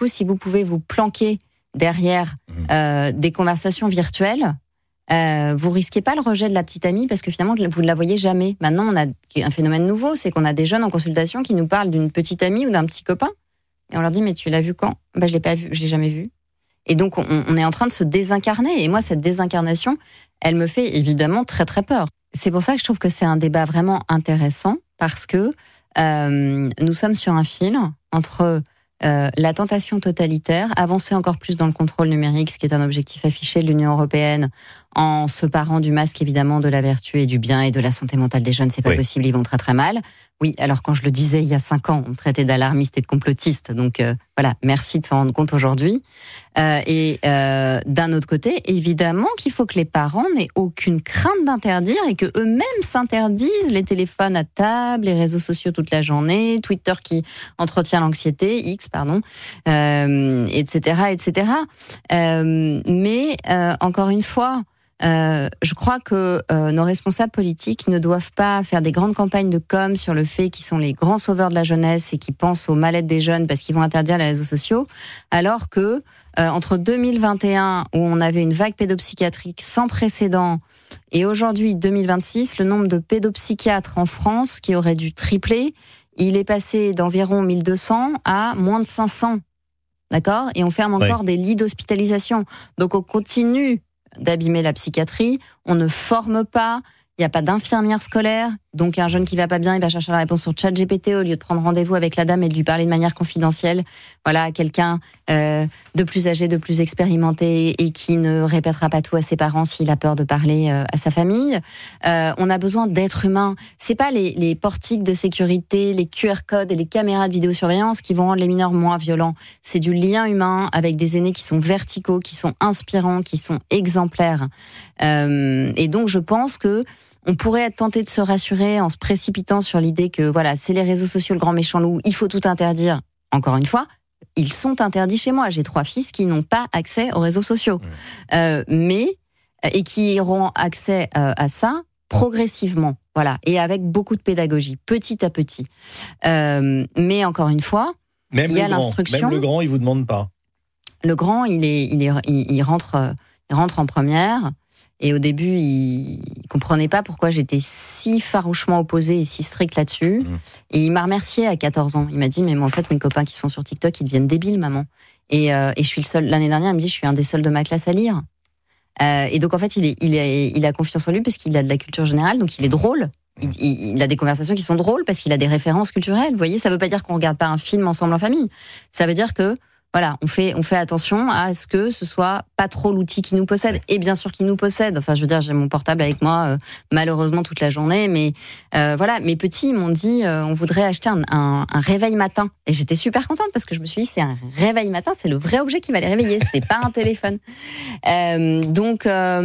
coup, si vous pouvez vous planquer derrière des conversations virtuelles, vous risquez pas le rejet de la petite amie parce que finalement vous ne la voyez jamais. Maintenant, on a un phénomène nouveau, c'est qu'on a des jeunes en consultation qui nous parlent d'une petite amie ou d'un petit copain et on leur dit mais tu l'as vu quand ? Je l'ai pas vu, je l'ai jamais vu. Et donc on est en train de se désincarner et moi cette désincarnation, elle me fait évidemment très très peur. C'est pour ça que je trouve que c'est un débat vraiment intéressant parce que nous sommes sur un fil entre la tentation totalitaire, avancer encore plus dans le contrôle numérique, ce qui est un objectif affiché de l'Union européenne, en se parant du masque évidemment de la vertu et du bien et de la santé mentale des jeunes, c'est pas possible, ils vont très très mal. Oui, alors quand je le disais il y a 5 ans, on me traitait d'alarmiste et de complotiste, donc voilà, merci de s'en rendre compte aujourd'hui. D'un autre côté, évidemment qu'il faut que les parents n'aient aucune crainte d'interdire et que eux-mêmes s'interdisent les téléphones à table, les réseaux sociaux toute la journée, Twitter qui entretient l'anxiété, etc., etc. Mais encore une fois, je crois que nos responsables politiques ne doivent pas faire des grandes campagnes de com sur le fait qu'ils sont les grands sauveurs de la jeunesse et qu'ils pensent au mal-être des jeunes parce qu'ils vont interdire les réseaux sociaux, alors que entre 2021 où on avait une vague pédopsychiatrique sans précédent et aujourd'hui 2026, le nombre de pédopsychiatres en France qui aurait dû tripler, il est passé d'environ 1200 à moins de 500. D'accord ? Et on ferme encore des lits d'hospitalisation. Donc on continue d'abîmer la psychiatrie, on ne forme pas, il n'y a pas d'infirmière scolaire, donc un jeune qui va pas bien, il va chercher la réponse sur ChatGPT au lieu de prendre rendez-vous avec la dame et de lui parler de manière confidentielle. Voilà, quelqu'un de plus âgé, de plus expérimenté et qui ne répétera pas tout à ses parents s'il a peur de parler à sa famille. On a besoin d'êtres humains. C'est pas les portiques de sécurité, les QR codes et les caméras de vidéosurveillance qui vont rendre les mineurs moins violents. C'est du lien humain avec des aînés qui sont verticaux, qui sont inspirants, qui sont exemplaires. Et donc je pense que on pourrait être tenté de se rassurer en se précipitant sur l'idée que voilà, c'est les réseaux sociaux le grand méchant loup, il faut tout interdire. Encore une fois, ils sont interdits chez moi. J'ai 3 fils qui n'ont pas accès aux réseaux sociaux, et qui auront accès à ça progressivement, voilà, et avec beaucoup de pédagogie, petit à petit. Mais encore une fois, il y a l'instruction. Même le grand, il vous demande pas. Le grand, il rentre en première. Et au début, il comprenait pas pourquoi j'étais si farouchement opposée et si stricte là-dessus. Et il m'a remercié à 14 ans. Il m'a dit, mais moi, en fait, mes copains qui sont sur TikTok, ils deviennent débiles, maman. Et je suis le seul. L'année dernière, il me dit, je suis un des seuls de ma classe à lire. Et donc, en fait, il a confiance en lui parce qu'il a de la culture générale, donc il est drôle. Il a des conversations qui sont drôles parce qu'il a des références culturelles. Vous voyez, ça veut pas dire qu'on regarde pas un film ensemble en famille. Ça veut dire que voilà, on fait attention à ce que ce soit pas trop l'outil qui nous possède. Et bien sûr qu'il nous possède. Enfin, je veux dire, j'ai mon portable avec moi, malheureusement toute la journée. Mais voilà, mes petits m'ont dit, on voudrait acheter un réveil matin. Et j'étais super contente parce que je me suis dit, c'est un réveil matin, c'est le vrai objet qui va les réveiller. C'est pas un téléphone. Donc,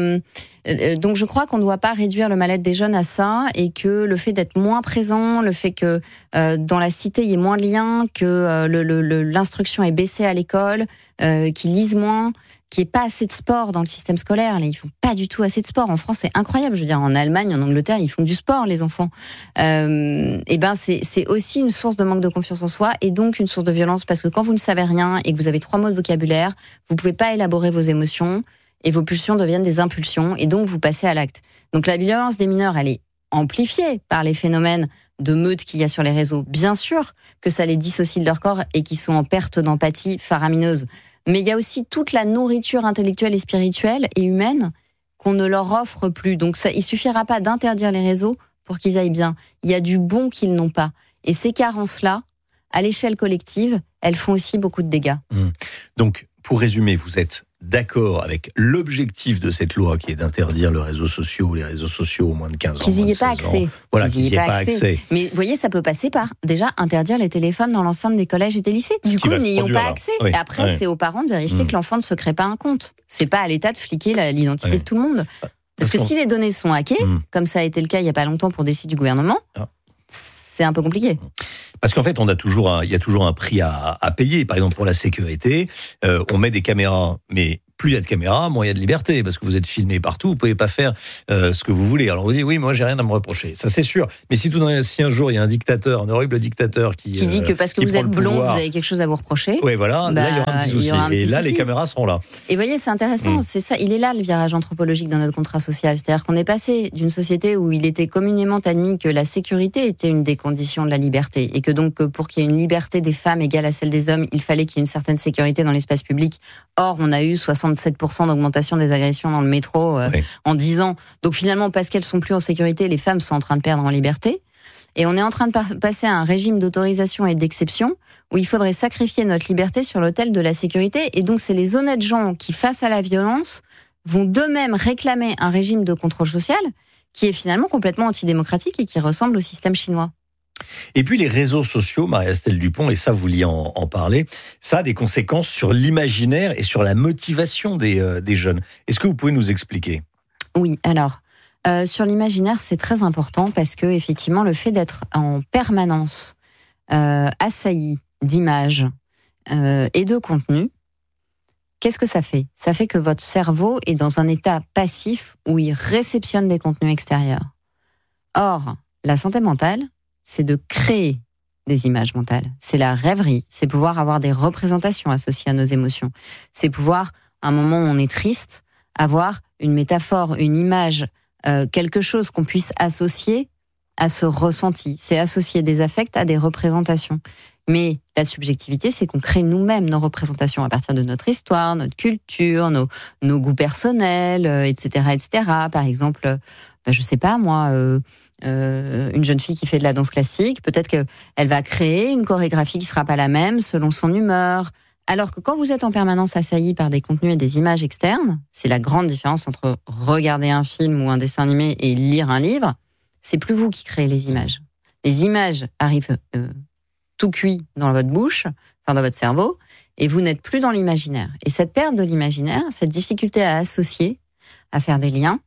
je crois qu'on ne doit pas réduire le mal-être des jeunes à ça et que le fait d'être moins présent, le fait que dans la cité il y ait moins de liens, que l'instruction est baissée à l'école, qu'ils lisent moins, qu'il n'y ait pas assez de sport dans le système scolaire. Ils font pas du tout assez de sport. En France, c'est incroyable. Je veux dire, en Allemagne, en Angleterre, ils font du sport, les enfants. Et ben, c'est aussi une source de manque de confiance en soi et donc une source de violence parce que quand vous ne savez rien et que vous avez 3 mots de vocabulaire, vous pouvez pas élaborer vos émotions. Et vos pulsions deviennent des impulsions, et donc vous passez à l'acte. Donc la violence des mineurs, elle est amplifiée par les phénomènes de meute qu'il y a sur les réseaux. Bien sûr que ça les dissocie de leur corps et qu'ils sont en perte d'empathie faramineuse. Mais il y a aussi toute la nourriture intellectuelle et spirituelle et humaine qu'on ne leur offre plus. Donc ça, il suffira pas d'interdire les réseaux pour qu'ils aillent bien. Il y a du bon qu'ils n'ont pas. Et ces carences-là, à l'échelle collective, elles font aussi beaucoup de dégâts. Donc, pour résumer, vous êtes d'accord avec l'objectif de cette loi qui est d'interdire les réseaux sociaux au moins de 15 ans. Qu'ils n'y aient pas accès. Voilà, qu'ils n'y aient pas accès. Mais vous voyez, ça peut passer par, déjà, interdire les téléphones dans l'enceinte des collèges et des lycées. Du coup, ils n'y ont pas accès. Oui. Et après, c'est aux parents de vérifier que l'enfant ne se crée pas un compte. C'est pas à l'État de fliquer l'identité de tout le monde. Parce que si les données sont hackées, comme ça a été le cas il n'y a pas longtemps pour des sites du gouvernement, c'est un peu compliqué. Parce qu'en fait, il y a toujours un prix à payer. Par exemple, pour la sécurité, on met des caméras, mais plus il y a de caméras, moins il y a de liberté, parce que vous êtes filmé partout, vous pouvez pas faire ce que vous voulez. Alors on vous dit, oui, moi j'ai rien à me reprocher, ça c'est sûr. Mais si si un jour il y a un dictateur, un horrible dictateur qui dit que parce que vous êtes blond, vous avez quelque chose à vous reprocher. Oui, voilà, là il y aura un petit souci. Et là, les caméras seront là. Et vous voyez, c'est intéressant, c'est ça, il est là le virage anthropologique dans notre contrat social. C'est-à-dire qu'on est passé d'une société où il était communément admis que la sécurité était une des conditions de la liberté, et que donc pour qu'il y ait une liberté des femmes égale à celle des hommes, il fallait qu'il y ait une certaine sécurité dans l'espace public. Or, on a eu 67% d'augmentation des agressions dans le métro en 10 ans. Donc finalement, parce qu'elles sont plus en sécurité, les femmes sont en train de perdre en liberté. Et on est en train de passer à un régime d'autorisation et d'exception où il faudrait sacrifier notre liberté sur l'autel de la sécurité. Et donc, c'est les honnêtes gens qui, face à la violence, vont d'eux-mêmes réclamer un régime de contrôle social qui est finalement complètement antidémocratique et qui ressemble au système chinois. Et puis les réseaux sociaux, Marie-Estelle Dupont, et ça vous vouliez en parler, ça a des conséquences sur l'imaginaire et sur la motivation des jeunes. Est-ce que vous pouvez nous expliquer ? Oui, alors, sur l'imaginaire, c'est très important parce que effectivement, le fait d'être en permanence assailli d'images et de contenus, qu'est-ce que ça fait ? Ça fait que votre cerveau est dans un état passif où il réceptionne des contenus extérieurs. Or, la santé mentale, c'est de créer des images mentales. C'est la rêverie, c'est pouvoir avoir des représentations associées à nos émotions. C'est pouvoir, à un moment où on est triste, avoir une métaphore, une image, quelque chose qu'on puisse associer à ce ressenti. C'est associer des affects à des représentations. Mais la subjectivité, c'est qu'on crée nous-mêmes nos représentations à partir de notre histoire, notre culture, nos goûts personnels, etc., etc. Par exemple, je sais pas moi, une jeune fille qui fait de la danse classique, peut-être qu'elle va créer une chorégraphie qui sera pas la même selon son humeur. Alors que quand vous êtes en permanence assailli par des contenus et des images externes, c'est la grande différence entre regarder un film ou un dessin animé et lire un livre, c'est plus vous qui créez les images. Les images arrivent tout cuit dans votre bouche, enfin dans votre cerveau, et vous n'êtes plus dans l'imaginaire. Et cette perte de l'imaginaire, cette difficulté à associer, à faire des liens,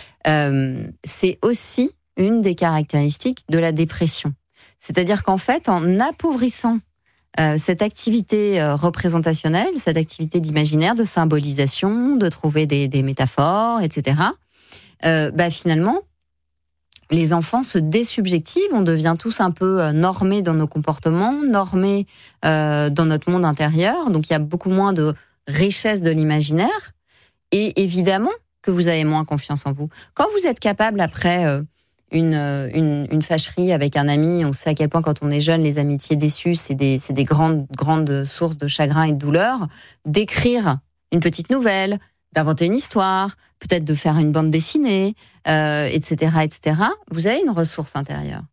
c'est aussi une des caractéristiques de la dépression. C'est-à-dire qu'en fait, en appauvrissant cette activité représentationnelle, cette activité d'imaginaire, de symbolisation, de trouver des métaphores, etc., finalement, les enfants se désubjectivent, on devient tous un peu normés dans nos comportements, normés dans notre monde intérieur, donc il y a beaucoup moins de richesse de l'imaginaire, et évidemment que vous avez moins confiance en vous. Quand vous êtes capable, après une fâcherie avec un ami, on sait à quel point quand on est jeune, les amitiés déçues, c'est des grandes sources de chagrin et de douleur, d'écrire une petite nouvelle, d'inventer une histoire, peut-être de faire une bande dessinée, etc., etc. Vous avez une ressource intérieure.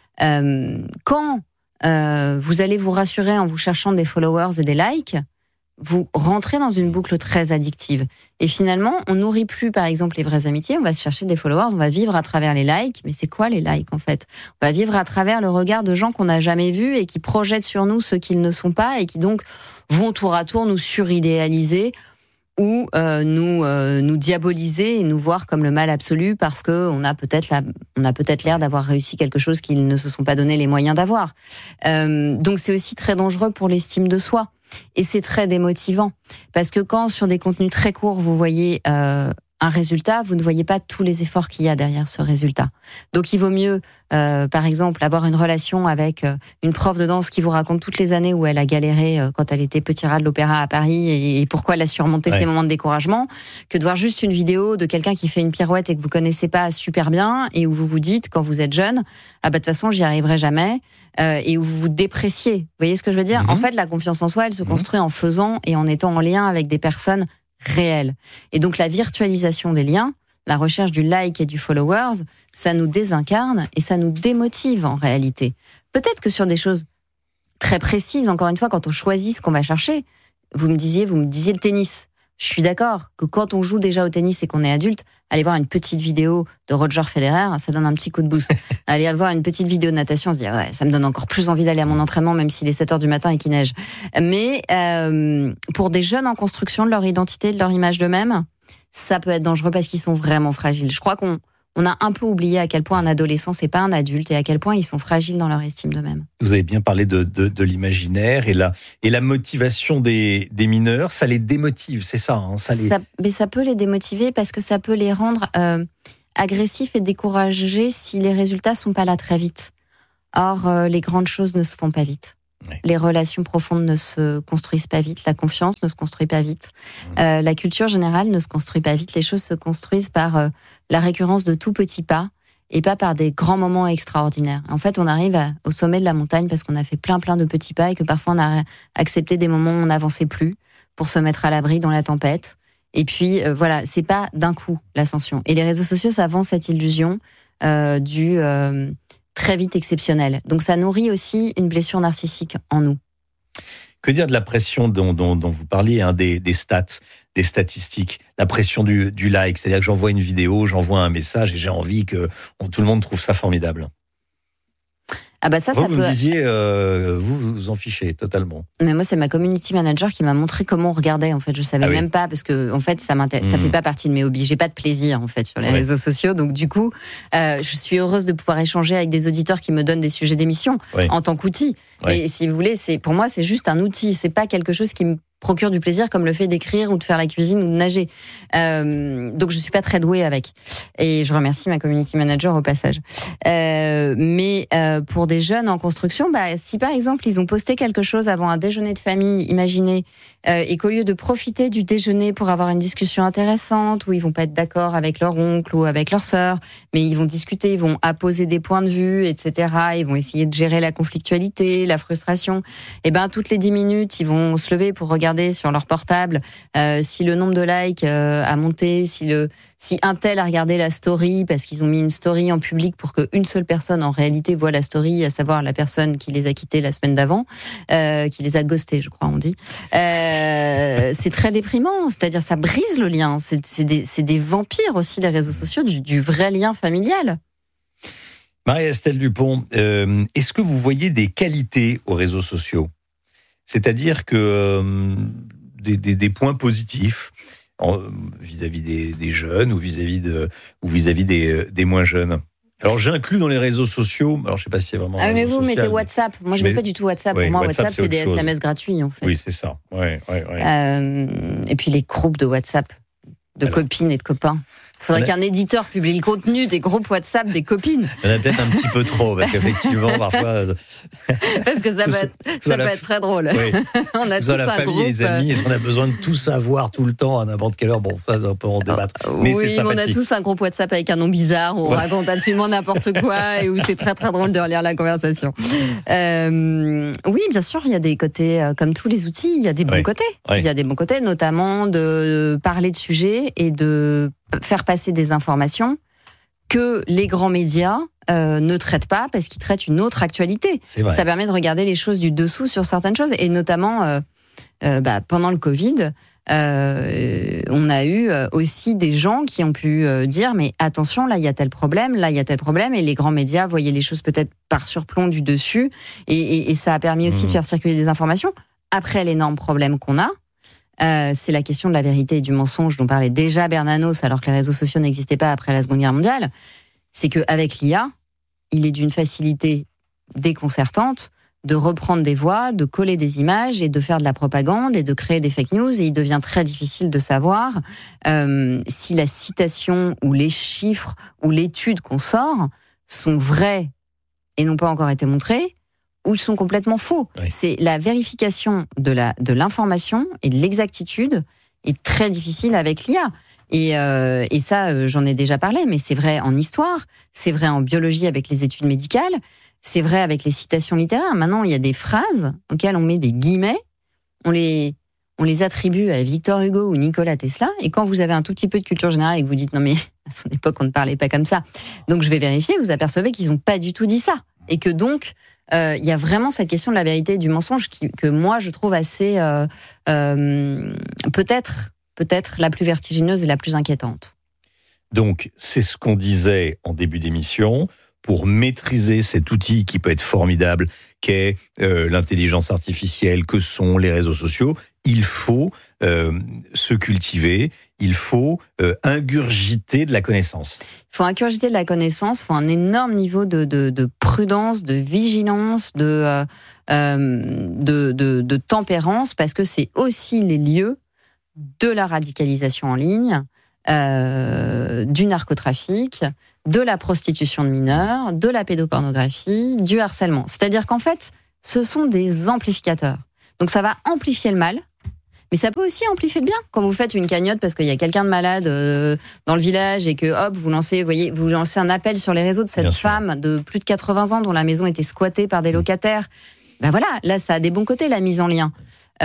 Quand vous allez vous rassurer en vous cherchant des followers et des likes, vous rentrez dans une boucle très addictive. Et finalement, on nourrit plus, par exemple, les vraies amitiés, on va se chercher des followers, on va vivre à travers les likes. Mais c'est quoi les likes, en fait ? On va vivre à travers le regard de gens qu'on n'a jamais vus et qui projettent sur nous ce qu'ils ne sont pas et qui donc vont tour à tour nous suridéaliser ou nous diaboliser et nous voir comme le mal absolu parce que on a peut-être l'air d'avoir réussi quelque chose qu'ils ne se sont pas donné les moyens d'avoir. Donc c'est aussi très dangereux pour l'estime de soi et c'est très démotivant parce que quand sur des contenus très courts vous voyez un résultat, vous ne voyez pas tous les efforts qu'il y a derrière ce résultat. Donc il vaut mieux, par exemple, avoir une relation avec une prof de danse qui vous raconte toutes les années où elle a galéré quand elle était petit rat de l'opéra à Paris et pourquoi elle a surmonté ses moments de découragement, que de voir juste une vidéo de quelqu'un qui fait une pirouette et que vous connaissez pas super bien et où vous vous dites, quand vous êtes jeune, ah bah de toute façon j'y arriverai jamais, et où vous vous dépréciez. Vous voyez ce que je veux dire ? En fait, la confiance en soi, elle se construit en faisant et en étant en lien avec des personnes réel. Et donc la virtualisation des liens, la recherche du like et du followers, ça nous désincarne et ça nous démotive en réalité. Peut-être que sur des choses très précises, encore une fois, quand on choisit ce qu'on va chercher, vous me disiez le tennis. Je suis d'accord que quand on joue déjà au tennis et qu'on est adulte, aller voir une petite vidéo de Roger Federer, ça donne un petit coup de boost. Aller voir une petite vidéo de natation, se dire ouais, ça me donne encore plus envie d'aller à mon entraînement, même s'il est 7h du matin et qu'il neige. Mais pour des jeunes en construction de leur identité, de leur image d'eux-mêmes, ça peut être dangereux parce qu'ils sont vraiment fragiles. Je crois qu'on on a un peu oublié à quel point un adolescent, c'est pas un adulte et à quel point ils sont fragiles dans leur estime d'eux-mêmes. Vous avez bien parlé de l'imaginaire et la motivation des mineurs, ça les démotive, c'est ça, hein, Mais ça peut les démotiver parce que ça peut les rendre agressifs et découragés si les résultats sont pas là très vite. Or, les grandes choses ne se font pas vite. Oui. Les relations profondes ne se construisent pas vite, la confiance ne se construit pas vite, la culture générale ne se construit pas vite, les choses se construisent par la récurrence de tout petits pas et pas par des grands moments extraordinaires. En fait, on arrive au sommet de la montagne parce qu'on a fait plein de petits pas et que parfois on a accepté des moments où on n'avançait plus pour se mettre à l'abri dans la tempête. Et puis, voilà, c'est pas d'un coup l'ascension. Et les réseaux sociaux, ça vend cette illusion du très vite exceptionnel. Donc ça nourrit aussi une blessure narcissique en nous. Que dire de la pression dont vous parliez, hein, des stats, des statistiques, la pression du like, c'est-à-dire que j'envoie une vidéo, j'envoie un message et j'ai envie que tout le monde trouve ça formidable. Ah bah ça vous peut... disiez, vous en fichez totalement. Mais moi, c'est ma community manager qui m'a montré comment on regardait. En fait, je savais même pas parce que en fait, ça fait pas partie de mes hobbies. J'ai pas de plaisir en fait sur les réseaux sociaux. Donc du coup, je suis heureuse de pouvoir échanger avec des auditeurs qui me donnent des sujets d'émission en tant qu'outil. Mais si vous voulez, pour moi, c'est juste un outil. C'est pas quelque chose qui me procure du plaisir comme le fait d'écrire ou de faire la cuisine ou de nager. Donc je suis pas très douée avec. Et je remercie ma community manager au passage. Mais pour des jeunes en construction, si par exemple ils ont posté quelque chose avant un déjeuner de famille, imaginez, et qu'au lieu de profiter du déjeuner pour avoir une discussion intéressante où ils vont pas être d'accord avec leur oncle ou avec leur sœur, mais ils vont discuter, ils vont apposer des points de vue, etc. Ils vont essayer de gérer la conflictualité, la frustration. Et toutes les 10 minutes, ils vont se lever pour regarder sur leur portable si le nombre de likes a monté, si un tel a regardé la story parce qu'ils ont mis une story en public pour qu'une seule personne en réalité voit la story, à savoir la personne qui les a quittés la semaine d'avant, qui les a ghostés, je crois on dit. C'est très déprimant, c'est-à-dire ça brise le lien. C'est des vampires aussi les réseaux sociaux du vrai lien familial. Marie-Estelle Dupont, est-ce que vous voyez des qualités aux réseaux sociaux ? C'est-à-dire que des points positifs vis-à-vis des jeunes ou vis-à-vis des moins jeunes. Alors j'inclus dans les réseaux sociaux, alors je sais pas si c'est vraiment. Ah mais vous mettez WhatsApp. Moi je mets pas du tout WhatsApp. Pour moi WhatsApp c'est des SMS gratuits en fait. Oui c'est ça. Ouais. Et puis les groupes de WhatsApp de copines et de copains. Il faudrait qu'un éditeur publie le contenu des groupes WhatsApp des copines. Il y en a peut-être un petit peu trop, parce qu'effectivement, parfois... Parce que ça peut être très drôle. Oui. On a tous la famille groupe, et les amis, et on a besoin de tout savoir tout le temps, à n'importe quelle heure. Bon, ça, on peut en débattre. Mais c'est sympathique. On a tous un groupe WhatsApp avec un nom bizarre, où on raconte absolument n'importe quoi, et où c'est très très drôle de relire la conversation. Oui, bien sûr, il y a des côtés, comme tous les outils, il y a des bons côtés. Il y a des bons côtés, notamment de parler de sujets et de faire passer des informations que les grands médias ne traitent pas parce qu'ils traitent une autre actualité. Ça permet de regarder les choses du dessous sur certaines choses et notamment pendant le Covid, on a eu aussi des gens qui ont pu dire mais attention, là il y a tel problème et les grands médias voyaient les choses peut-être par surplomb du dessus et ça a permis aussi de faire circuler des informations. Après l'énorme problème qu'on a, c'est la question de la vérité et du mensonge dont parlait déjà Bernanos alors que les réseaux sociaux n'existaient pas après la Seconde Guerre mondiale. C'est qu'avec l'IA, il est d'une facilité déconcertante de reprendre des voix, de coller des images et de faire de la propagande et de créer des fake news. Et il devient très difficile de savoir si la citation ou les chiffres ou l'étude qu'on sort sont vrais et n'ont pas encore été montrés, ou sont complètement faux. Oui. C'est la vérification de l'information et de l'exactitude est très difficile avec l'IA. Et ça, j'en ai déjà parlé, mais c'est vrai en histoire, c'est vrai en biologie avec les études médicales, c'est vrai avec les citations littéraires. Maintenant, il y a des phrases auxquelles on met des guillemets, on les attribue à Victor Hugo ou Nikola Tesla, et quand vous avez un tout petit peu de culture générale et que vous dites « non mais à son époque, on ne parlait pas comme ça », donc je vais vérifier, vous apercevez qu'ils n'ont pas du tout dit ça. Et que donc, il y a vraiment cette question de la vérité et du mensonge que moi, je trouve assez, peut-être la plus vertigineuse et la plus inquiétante. Donc, c'est ce qu'on disait en début d'émission. pour maîtriser cet outil qui peut être formidable, qu'est l'intelligence artificielle, que sont les réseaux sociaux, il faut se cultiver, il faut ingurgiter de la connaissance. Il faut ingurgiter de la connaissance, il faut un énorme niveau de prudence, de vigilance, de tempérance, parce que c'est aussi les lieux de la radicalisation en ligne, du narcotrafic, de la prostitution de mineurs, de la pédopornographie, du harcèlement. C'est-à-dire qu'en fait, ce sont des amplificateurs. Donc ça va amplifier le mal, mais ça peut aussi amplifier le bien. Quand vous faites une cagnotte parce qu'il y a quelqu'un de malade dans le village et que hop, vous lancez un appel sur les réseaux de cette femme de plus de 80 ans dont la maison était squattée par des locataires. Ben voilà, là ça a des bons côtés, la mise en lien.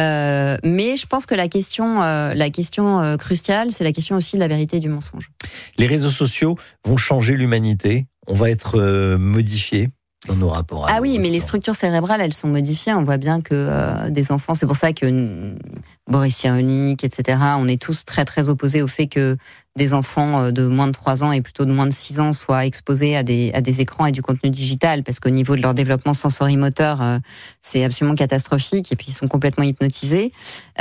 Mais je pense que la question cruciale, c'est la question aussi de la vérité et du mensonge. Les réseaux sociaux vont changer l'humanité. On va être modifié dans nos rapports. Ah oui, mais les structures cérébrales, elles sont modifiées. On voit bien que des enfants, c'est pour ça que Boris Cyrulnik, etc., on est tous très très opposés au fait que des enfants de moins de 3 ans et plutôt de moins de 6 ans soient exposés à des écrans et du contenu digital, parce qu'au niveau de leur développement sensori-moteur, c'est absolument catastrophique, et puis ils sont complètement hypnotisés.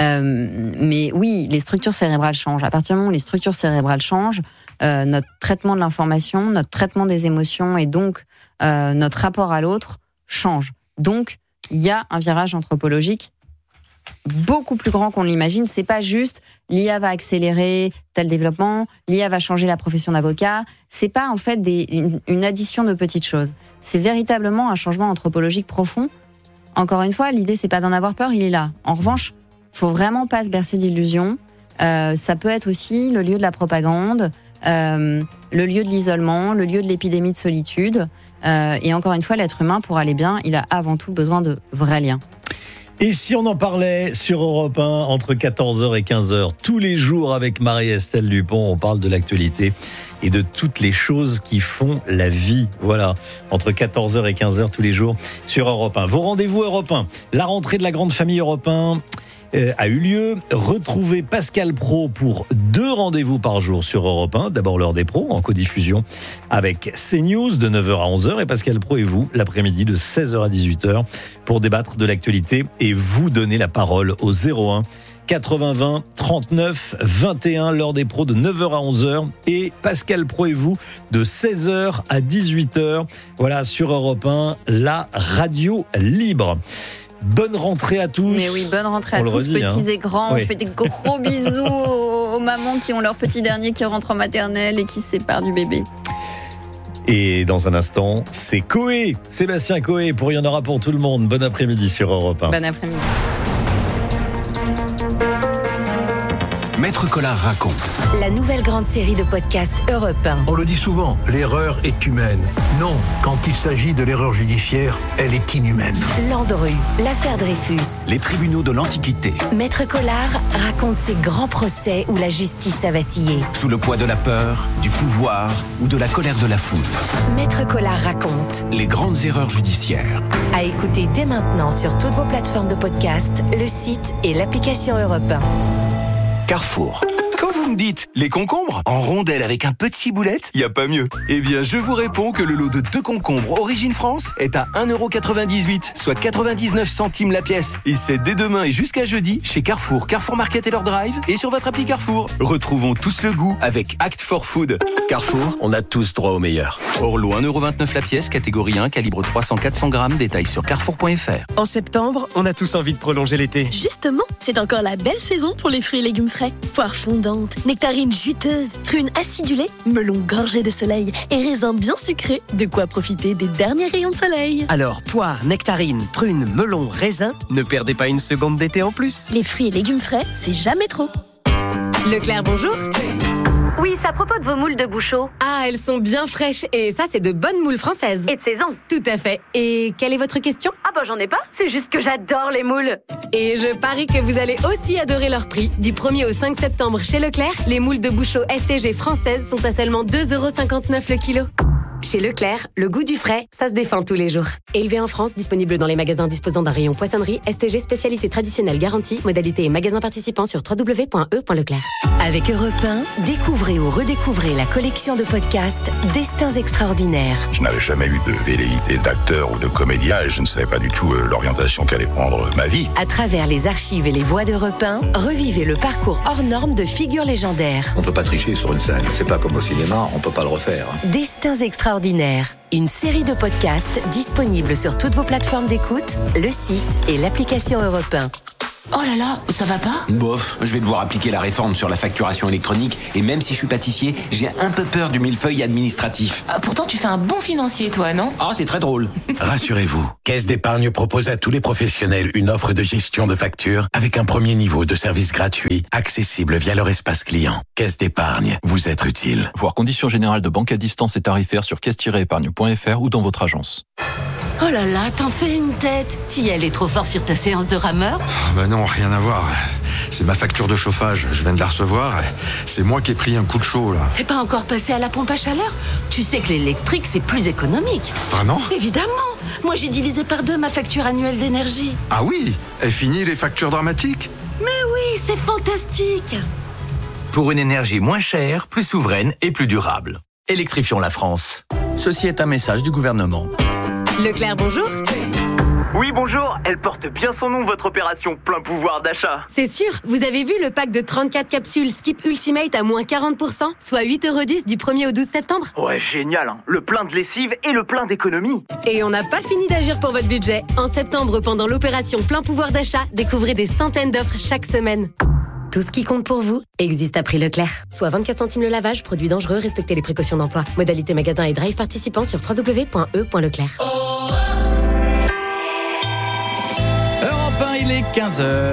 Mais oui, les structures cérébrales changent. À partir du moment où les structures cérébrales changent, notre traitement de l'information, notre traitement des émotions et donc notre rapport à l'autre change. Donc, il y a un virage anthropologique beaucoup plus grand qu'on l'imagine. C'est pas juste l'IA va accélérer tel développement, l'IA va changer la profession d'avocat. C'est pas en fait une addition de petites choses. C'est véritablement un changement anthropologique profond. Encore une fois, l'idée c'est pas d'en avoir peur, il est là. En revanche, faut vraiment pas se bercer d'illusions. Ça peut être aussi le lieu de la propagande, le lieu de l'isolement, le lieu de l'épidémie de solitude. Et encore une fois, l'être humain, pour aller bien, il a avant tout besoin de vrais liens. Et si on en parlait sur Europe 1 entre 14h et 15h, tous les jours avec Marie-Estelle Dupont, on parle de l'actualité et de toutes les choses qui font la vie. Voilà, entre 14h et 15h tous les jours sur Europe 1. Vos rendez-vous Europe 1, la rentrée de la grande famille Europe 1 a eu lieu. Retrouvez Pascal Praud pour 2 rendez-vous par jour sur Europe 1. D'abord l'heure des pros en codiffusion avec CNews de 9h à 11h et Pascal Praud et vous l'après-midi de 16h à 18h pour débattre de l'actualité et vous donner la parole au 01 80 20 39 21, l'heure des pros de 9h à 11h et Pascal Praud et vous de 16h à 18h. Voilà, sur Europe 1, la radio libre. Bonne rentrée à tous. Mais oui, bonne rentrée à tous, petits et grands. Oui. On fait des gros bisous aux mamans qui ont leur petit dernier qui rentre en maternelle et qui se séparent du bébé. Et dans un instant, c'est Coé, Sébastien Coé, pour Il y en aura pour tout le monde. Bon après-midi sur Europe 1. Bon après-midi. Maître Collard raconte. La nouvelle grande série de podcasts Europe 1. On le dit souvent, l'erreur est humaine. Non, quand il s'agit de l'erreur judiciaire, elle est inhumaine. Landru, l'affaire Dreyfus. Les tribunaux de l'Antiquité. Maître Collard raconte ces grands procès où la justice a vacillé. Sous le poids de la peur, du pouvoir ou de la colère de la foule. Maître Collard raconte. Les grandes erreurs judiciaires. À écouter dès maintenant sur toutes vos plateformes de podcast, le site et l'application Europe 1. Carrefour. Quand vous me dites les concombres en rondelles avec un peu de ciboulette, y a pas mieux. Eh bien, je vous réponds que le lot de 2 concombres Origine France est à 1,98€, soit 99 centimes la pièce. Et c'est dès demain et jusqu'à jeudi chez Carrefour, Carrefour Market et leur Drive et sur votre appli Carrefour. Retrouvons tous le goût avec Act for Food. Carrefour, on a tous droit au meilleur. Orlo 1,29€ la pièce, catégorie 1, calibre 300-400 grammes, détails sur carrefour.fr. En septembre, on a tous envie de prolonger l'été. Justement, c'est encore la belle saison pour les fruits et légumes frais. Poires fondantes, nectarines juteuses, prunes acidulées, melons gorgés de soleil et raisins bien sucrés. De quoi profiter des derniers rayons de soleil. Alors, poires, nectarines, prunes, melons, raisins, ne perdez pas une seconde d'été en plus. Les fruits et légumes frais, c'est jamais trop. Leclerc, bonjour. Oui, c'est à propos de vos moules de Bouchot. Ah, elles sont bien fraîches et ça, c'est de bonnes moules françaises. Et de saison. Tout à fait. Et quelle est votre question ? Ah bah j'en ai pas, c'est juste que j'adore les moules. Et je parie que vous allez aussi adorer leur prix. Du 1er au 5 septembre chez Leclerc, les moules de Bouchot STG françaises sont à seulement 2,59€ le kilo. Chez Leclerc, le goût du frais, ça se défend tous les jours. Élevé en France, disponible dans les magasins disposant d'un rayon poissonnerie, STG spécialité traditionnelle garantie, modalité et magasins participants sur www.e.leclerc. Avec Europe 1, découvrez ou redécouvrez la collection de podcasts Destins extraordinaires. Je n'avais jamais eu de velléité d'acteur ou de comédien et je ne savais pas du tout l'orientation qu'allait prendre ma vie. À travers les archives et les voix d'Europe 1, revivez le parcours hors norme de figures légendaires. On peut pas tricher sur une scène, c'est pas comme au cinéma, on peut pas le refaire. Destins extraordinaires, une série de podcasts disponibles sur toutes vos plateformes d'écoute, le site et l'application Europe 1. Oh là là, ça va pas ? Bof, je vais devoir appliquer la réforme sur la facturation électronique et même si je suis pâtissier, j'ai un peu peur du millefeuille administratif. Pourtant, tu fais un bon financier, toi, non ? Ah, c'est très drôle. Rassurez-vous, Caisse d'épargne propose à tous les professionnels une offre de gestion de factures avec un premier niveau de service gratuit, accessible via leur espace client. Caisse d'épargne, vous êtes utile. Voir conditions générales de banque à distance et tarifaires sur caisse-épargne.fr ou dans votre agence. Oh là là, t'en fais une tête. T'y allais trop fort sur ta séance de rameur ? Bah non, rien à voir. C'est ma facture de chauffage, je viens de la recevoir. C'est moi qui ai pris un coup de chaud, là. T'es pas encore passé à la pompe à chaleur ? Tu sais que l'électrique, c'est plus économique. Vraiment ? Évidemment. Moi, j'ai divisé par 2 ma facture annuelle d'énergie. Ah oui ? Et fini les factures dramatiques ? Mais oui, c'est fantastique. Pour une énergie moins chère, plus souveraine et plus durable. Électrifions la France. Ceci est un message du gouvernement. Leclerc, bonjour. Oui, bonjour. Elle porte bien son nom, votre opération plein pouvoir d'achat. C'est sûr. Vous avez vu le pack de 34 capsules Skip Ultimate à moins 40%, soit 8,10€ du 1er au 12 septembre. Ouais, génial, hein. Le plein de lessive et le plein d'économie. Et on n'a pas fini d'agir pour votre budget. En septembre, pendant l'opération plein pouvoir d'achat, découvrez des centaines d'offres chaque semaine. Tout ce qui compte pour vous existe à prix Leclerc. Soit 24 centimes le lavage, produit dangereux, respectez les précautions d'emploi. Modalité magasin et drive participants sur www.e.leclerc. Europe 1, il est 15h.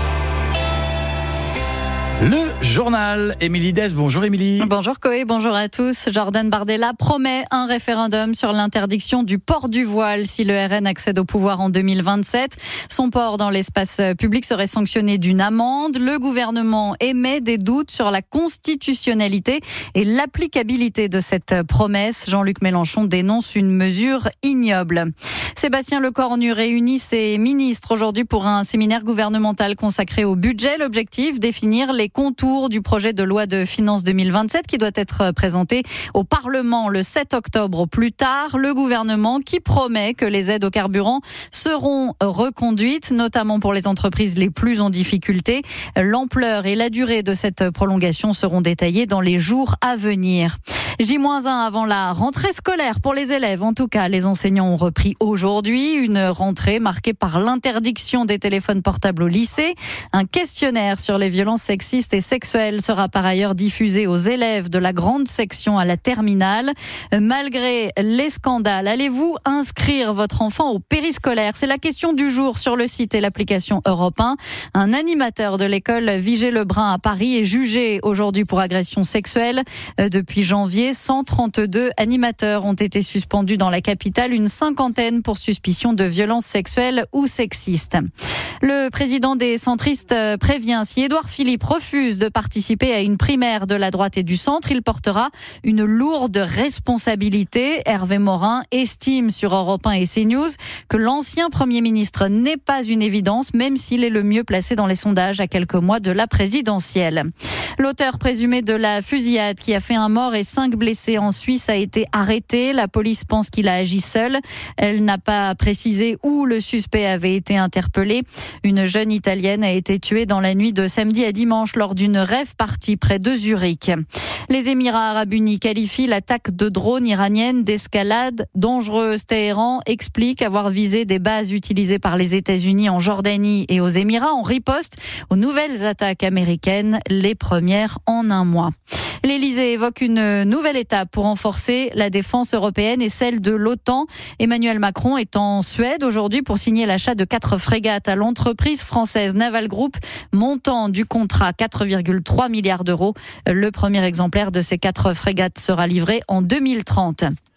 Le journal, Émilie Dess. Bonjour Émilie. Bonjour Coé, bonjour à tous. Jordan Bardella promet un référendum sur l'interdiction du port du voile si le RN accède au pouvoir en 2027. Son port dans l'espace public serait sanctionné d'une amende. Le gouvernement émet des doutes sur la constitutionnalité et l'applicabilité de cette promesse. Jean-Luc Mélenchon dénonce une mesure ignoble. Sébastien Lecornu réunit ses ministres aujourd'hui pour un séminaire gouvernemental consacré au budget. L'objectif, définir les contours du projet de loi de finances 2027 qui doit être présenté au Parlement le 7 octobre au plus tard. Le gouvernement qui promet que les aides aux carburants seront reconduites, notamment pour les entreprises les plus en difficulté. L'ampleur et la durée de cette prolongation seront détaillées dans les jours à venir. J-1 avant la rentrée scolaire pour les élèves. En tout cas, les enseignants ont repris aujourd'hui une rentrée marquée par l'interdiction des téléphones portables au lycée. Un questionnaire sur les violences sexistes et sexuelles sera par ailleurs diffusé aux élèves de la grande section à la terminale. Malgré les scandales, allez-vous inscrire votre enfant au périscolaire ? C'est la question du jour sur le site et l'application Europe 1. Un animateur de l'école Vigée-Lebrun à Paris est jugé aujourd'hui pour agression sexuelle. Depuis janvier, 132 animateurs ont été suspendus dans la capitale, une cinquantaine pour suspicion de violences sexuelles ou sexistes. Le président des centristes prévient, si Édouard Philippe refuse de participer à une primaire de la droite et du centre, il portera une lourde responsabilité. Hervé Morin estime sur Europe 1 et CNews que l'ancien Premier ministre n'est pas une évidence, même s'il est le mieux placé dans les sondages à quelques mois de la présidentielle. L'auteur présumé de la fusillade qui a fait un mort et 5 blessés en Suisse a été arrêté. La police pense qu'il a agi seul. Elle n'a pas précisé où le suspect avait été interpellé. Une jeune Italienne a été tuée dans la nuit de samedi à dimanche lors d'une rave party près de Zurich. Les Émirats arabes unis qualifient l'attaque de drone iranienne d'escalade dangereuse. Téhéran explique avoir visé des bases utilisées par les États-Unis en Jordanie et aux Émirats en riposte aux nouvelles attaques américaines, les premières en un mois. L'Élysée évoque une nouvelle étape pour renforcer la défense européenne et celle de l'OTAN. Emmanuel Macron est en Suède aujourd'hui pour signer l'achat de 4 frégates à l'entreprise française Naval Group, montant du contrat 4,3 milliards d'euros. Le premier exemplaire de ces 4 frégates sera livré en 2030.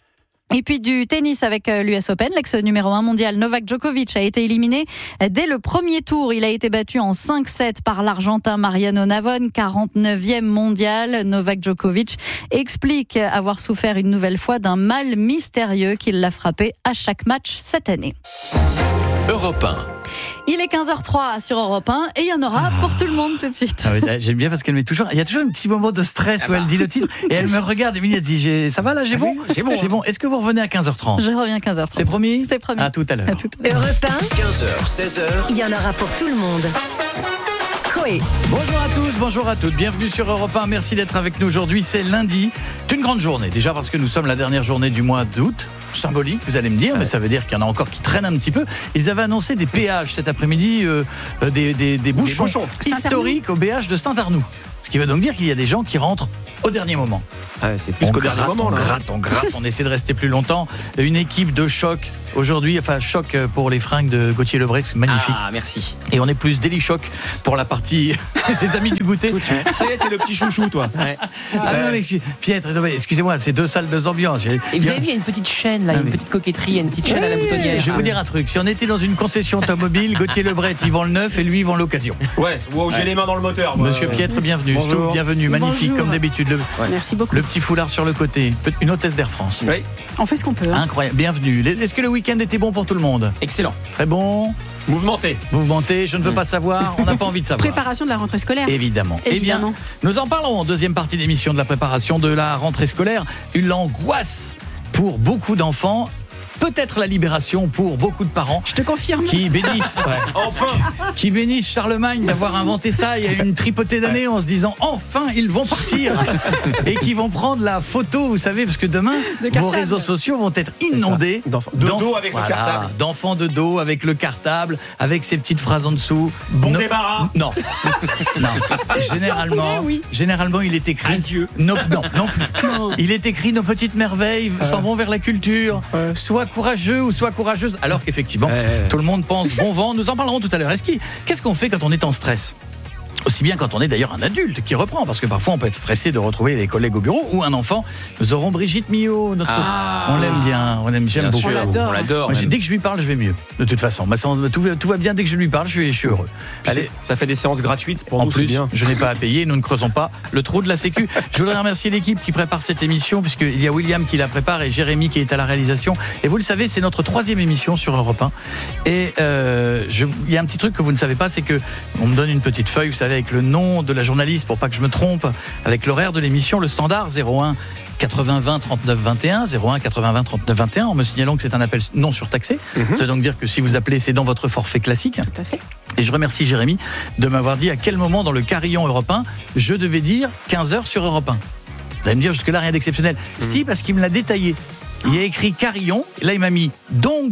Et puis du tennis avec l'US Open, l'ex numéro 1 mondial Novak Djokovic a été éliminé dès le premier tour. Il a été battu en 5-7 par l'Argentin Mariano Navone, 49e mondial. Novak Djokovic explique avoir souffert une nouvelle fois d'un mal mystérieux qui l'a frappé à chaque match cette année. Europe 1. Il est 15h03 sur Europe 1 et il y en aura pour tout le monde tout de suite. Ah oui, j'aime bien parce qu'elle met toujours. Il y a toujours un petit moment de stress où elle dit le titre et elle me regarde. Émilie, elle dit ça va là, j'ai bon. J'ai bon. Est-ce que vous revenez à 15h30 Je reviens à 15h30. C'est promis. C'est promis. À tout à l'heure. Europe 1, 15h, 16h. il y en aura pour tout le monde. Coé. Bonjour à tous, bonjour à toutes. Bienvenue sur Europe 1. Merci d'être avec nous aujourd'hui. C'est lundi. C'est une grande journée. Déjà parce que nous sommes la dernière journée du mois d'août. Symbolique, vous allez me dire, mais ça veut dire qu'il y en a encore qui traînent un petit peu. Ils avaient annoncé des péages cet après-midi, des bouchons historiques au péage de Saint-Arnoux. Ce qui veut donc dire qu'il y a des gens qui rentrent au dernier moment. Ah, c'est plus qu'au dernier moment. On gratte, on essaie de rester plus longtemps. Une équipe de choc aujourd'hui, enfin choc pour les fringues de Gauthier Lebret, magnifique. Ah, merci. Et on est plus délit choc pour la partie des amis du goûter. C'est t'es le petit chouchou, toi. Ouais. Ah non, mais Pietre, excusez-moi, c'est 2 salles, 2 ambiances. Et vous avez vu, il y a une petite chaîne là, une petite coquetterie, une petite chaîne à la boutonnière. Je vais vous dire un truc. Si on était dans une concession automobile, Gauthier Lebret, il vend le neuf et lui, il vend l'occasion. Ouais, wow, j'ai les mains dans le moteur. Moi. Monsieur Pietre, bienvenue. Stouff, bienvenue. Magnifique, comme d'habitude. Merci beaucoup. Le petit foulard sur le côté. Une hôtesse d'Air France. Oui. On fait ce qu'on peut. Incroyable. Bienvenue. Est-ce que le week-end était bon pour tout le monde ? Excellent. Très bon. Mouvementé. Je ne veux pas savoir. On n'a pas envie de savoir. Préparation de la rentrée scolaire. Évidemment. Eh bien, nous en parlerons en deuxième partie d'émission de la préparation de la rentrée scolaire. Une angoisse pour beaucoup d'enfants. Peut-être la libération pour beaucoup de parents. Je te confirme. Qui bénissent, enfin, qui bénissent Charlemagne d'avoir inventé ça il y a une tripotée d'années en se disant enfin ils vont partir et qui vont prendre la photo, vous savez, parce que demain vos réseaux sociaux vont être inondés de dos avec le cartable, d'enfants de dos avec le cartable, avec ces petites phrases en dessous. Bon débarras. Non. Généralement, il est écrit. Adieu. Non plus. Il est écrit nos petites merveilles s'en vont vers la culture. Soit courageux ou soit courageuse, alors qu'effectivement tout le monde pense bon vent. Nous en parlerons tout à l'heure. Qu'est-ce qu'on fait quand on est en stress ? Aussi bien quand on est d'ailleurs un adulte qui reprend, parce que parfois on peut être stressé de retrouver les collègues au bureau ou un enfant. Nous aurons Brigitte Millot, on l'aime bien, j'aime beaucoup. On l'adore. Dès que je lui parle, je vais mieux. De toute façon, tout va bien dès que je lui parle, je suis heureux. Allez, ça fait des séances gratuites pour en nous. plus, bien. Je n'ai pas à payer, nous ne creusons pas le trou de la Sécu. Je voudrais remercier l'équipe qui prépare cette émission, puisqu'il y a William qui la prépare et Jérémy qui est à la réalisation. Et vous le savez, c'est notre 3e émission sur Europe 1. Et il y a un petit truc que vous ne savez pas, c'est que on me donne une petite feuille, vous savez, avec le nom de la journaliste pour pas que je me trompe, avec l'horaire de l'émission, le standard 01 80 20 39 21, 01 80 20 39 21, en me signalant que c'est un appel non surtaxé. Ça veut donc dire que si vous appelez, c'est dans votre forfait classique. Tout à fait. Et je remercie Jérémy de m'avoir dit à quel moment dans le carillon Europe 1 je devais dire 15h sur Europe 1. Vous allez me dire jusque-là rien d'exceptionnel. Si, parce qu'il me l'a détaillé. Il y a écrit carillon, et là il m'a mis dong.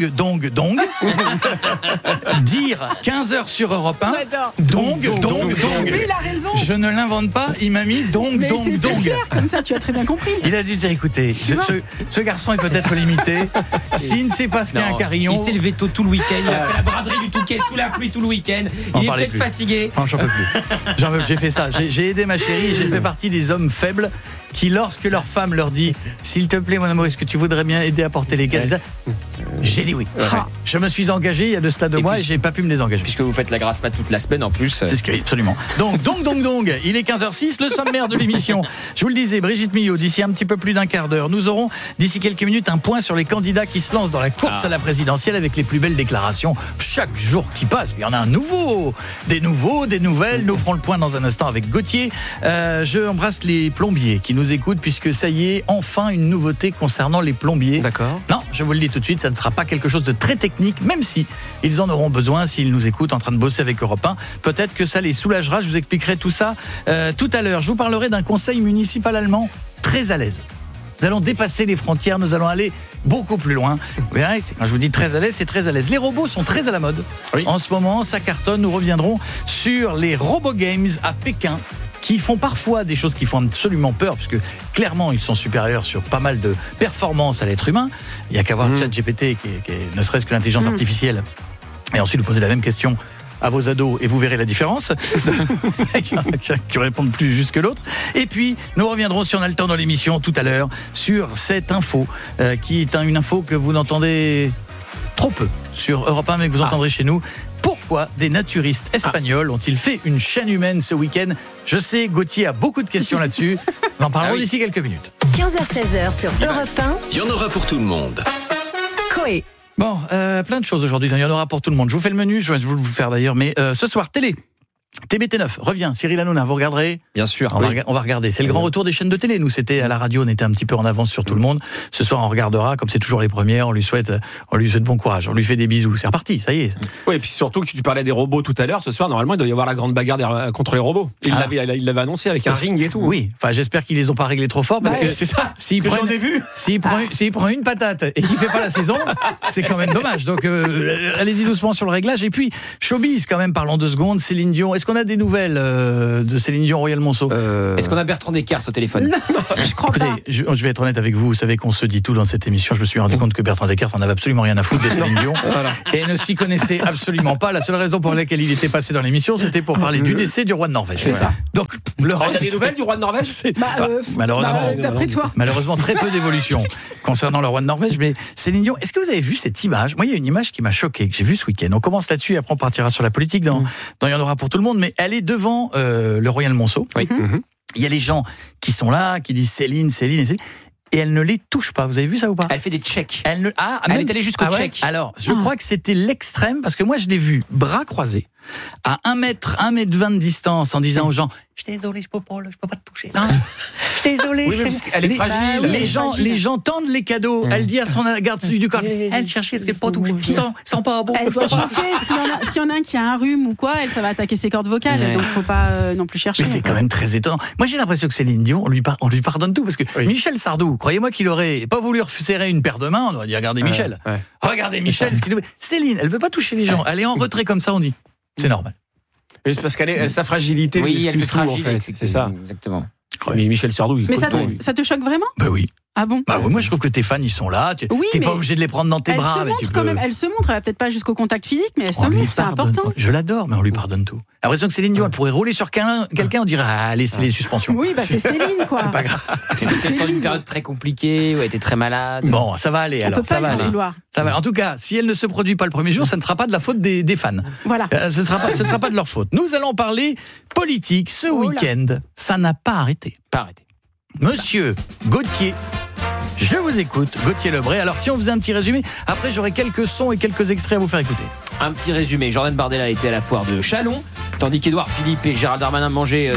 Dire 15h sur Europe 1. J'adore. Dong. Mais il a raison. Je ne l'invente pas, il m'a mis dong. C'est clair, comme ça tu as très bien compris. Il a dit écoutez, ce garçon est peut-être limité. S'il ne sait pas ce qu'est un carillon. Il s'est levé tôt tout le week-end, il a fait la braderie du Touquet sous la pluie tout le week-end. Il est peut-être fatigué. Non, j'en peux plus. J'ai fait ça. J'ai aidé ma chérie et j'ai fait partie des hommes faibles qui, lorsque leur femme leur dit s'il te plaît mon amour, est-ce que tu voudrais bien aider à porter les cases, j'ai dit oui. Je me suis engagé il y a de cela 2 mois et j'ai pas pu me désengager. Puisque vous faites la grasse mat toute la semaine en plus. C'est ce que absolument. Donc, il est 15h06, le sommaire de l'émission. Je vous le disais, Brigitte Millot, d'ici un petit peu plus d'un quart d'heure, nous aurons d'ici quelques minutes un point sur les candidats qui se lancent dans la course à la présidentielle avec les plus belles déclarations chaque jour qui passe. Il y en a un nouveau, des nouvelles. Nous ferons le point dans un instant avec Gauthier. Je embrasse les plombiers qui nous écoutent puisque ça y est, enfin une nouveauté concernant les plombiers. D'accord. Non, je vous le dis tout de suite, ça ne sera pas quelque chose de très technique, même si ils en auront besoin s'ils nous écoutent en train de bosser avec Europe 1. Peut-être que ça les soulagera. Je vous expliquerai tout ça tout à l'heure. Je vous parlerai d'un conseil municipal allemand très à l'aise. Nous allons dépasser les frontières, nous allons aller beaucoup plus loin. Vous verrez, quand je vous dis très à l'aise, c'est très à l'aise. Les robots sont très à la mode. Oui. En ce moment, ça cartonne. Nous reviendrons sur les Robo Games à Pékin, qui font parfois des choses qui font absolument peur, parce que clairement, ils sont supérieurs sur pas mal de performances à l'être humain. Il n'y a qu'à voir ChatGPT, qui est ne serait-ce que l'intelligence artificielle. Et ensuite, vous posez la même question à vos ados et vous verrez la différence. Qui répondent plus juste que l'autre. Et puis, nous reviendrons, si on a le temps dans l'émission, tout à l'heure, sur cette info, qui est une info que vous n'entendez trop peu sur Europe 1, mais que vous entendrez chez nous. Pourquoi des naturistes espagnols ont-ils fait une chaîne humaine ce week-end ? Je sais, Gauthier a beaucoup de questions là-dessus. Nous en parlerons d'ici quelques minutes. 15h-16h sur Europe 1. Il y en aura pour tout le monde. Coé. Bon, plein de choses aujourd'hui. Il y en aura pour tout le monde. Je vous fais le menu, je vais vous le faire d'ailleurs. Mais ce soir, télé. TBT9 revient, Cyril Hanouna, vous regarderez ? Bien sûr. On va regarder. C'est le grand retour des chaînes de télé. Nous, c'était à la radio, on était un petit peu en avance sur tout le monde. Ce soir, on regardera, comme c'est toujours les premières, on lui souhaite bon courage. On lui fait des bisous. C'est reparti, ça y est. Oui, et puis surtout que tu parlais des robots tout à l'heure. Ce soir, normalement, il doit y avoir la grande bagarre contre les robots. Il l'avait annoncé avec un ring et tout. Oui, enfin, j'espère qu'ils les ont pas réglés trop fort parce que c'est ça. J'en ai vu. S'il prend une patate et qu'il fait pas la saison, c'est quand même dommage. Donc, allez-y doucement sur le réglage. Et puis, showbiz, quand même, parlons 2 secondes. Céline Dion. Est-ce qu'on a des nouvelles de Céline Dion, Royal Monceau? Est-ce qu'on a Bertrand Descartes au téléphone? Je crois pas. Je vais être honnête avec vous. Vous savez qu'on se dit tout dans cette émission. Je me suis rendu compte que Bertrand Descartes en avait absolument rien à foutre de Céline Dion et ne s'y connaissait absolument pas. La seule raison pour laquelle il était passé dans l'émission, c'était pour parler du décès du roi de Norvège. C'est ça. Donc, le reste, il y a des nouvelles du roi de Norvège? Malheureusement, d'après toi. Malheureusement, très peu d'évolution concernant le roi de Norvège. Mais Céline Dion, est-ce que vous avez vu cette image? Moi, il y a une image qui m'a choqué, que j'ai vue ce week-end. On commence là-dessus et après on partira sur la politique. Dans il y en aura pour tout le monde. Mais elle est devant le Royal Monceau. Oui. Il y a les gens qui sont là, qui disent Céline. Et elle ne les touche pas. Vous avez vu ça ou pas? Elle fait des checks. Elle est allée jusqu'au check. Alors, je crois que c'était l'extrême, parce que moi, je l'ai vu bras croisés, à 1 mètre 20 de distance, en disant aux gens, je suis désolé, je peux pas te toucher. Non, je suis désolé. Oui, elle est fragile. Les gens tendent les cadeaux. Elle dit à son garde du corps, elle cherchait ce qu'elle peut pas toucher. Ils sont pas beaux. Elle doit chuter. S'il y en a un qui a un rhume ou quoi, ça va attaquer ses cordes vocales. Donc, faut pas non plus chercher. Mais c'est quand même très étonnant. Moi, j'ai l'impression que Céline Dion, on lui pardonne tout, parce que Michel Sardou, croyez-moi qu'il aurait pas voulu serrer une paire de mains. On aurait dit, regardez Michel. Regardez Michel. Céline, elle veut pas toucher les gens. Elle est en retrait comme ça, on dit. C'est normal. C'est parce qu'elle sa fragilité. Oui, elle est fragile, en fait. C'est ça. Exactement. Mais Michel Sardou. Mais ça te choque vraiment? Bah oui. Ah bon? Bah oui, moi je trouve que tes fans ils sont là. T'es pas obligé de les prendre dans tes bras. Elle se montre, elle va peut-être pas jusqu'au contact physique, mais elle se montre, c'est important. Je l'adore, mais on lui pardonne tout. J'ai l'impression que Céline Dion, elle pourrait rouler sur quelqu'un, on dirait laissez les suspensions. Oui, c'est Céline quoi. C'est pas grave. C'est parce qu'elle sort d'une période très compliquée où elle était très malade. Bon, ça va aller alors. Ça va aller. Ça va. En tout cas, si elle ne se produit pas le premier jour, ça ne sera pas de la faute des fans. Voilà. Ce sera pas de leur faute. Nous allons parler politique ce week-end. Ça n'a pas arrêté. Pas arrêté. Monsieur Gauthier. Je vous écoute, Gauthier Lebray. Alors, si on faisait un petit résumé, après j'aurai quelques sons et quelques extraits à vous faire écouter. Un petit résumé. Jordan Bardella était à la foire de Châlons, tandis qu'Édouard Philippe et Gérald Darmanin mangeaient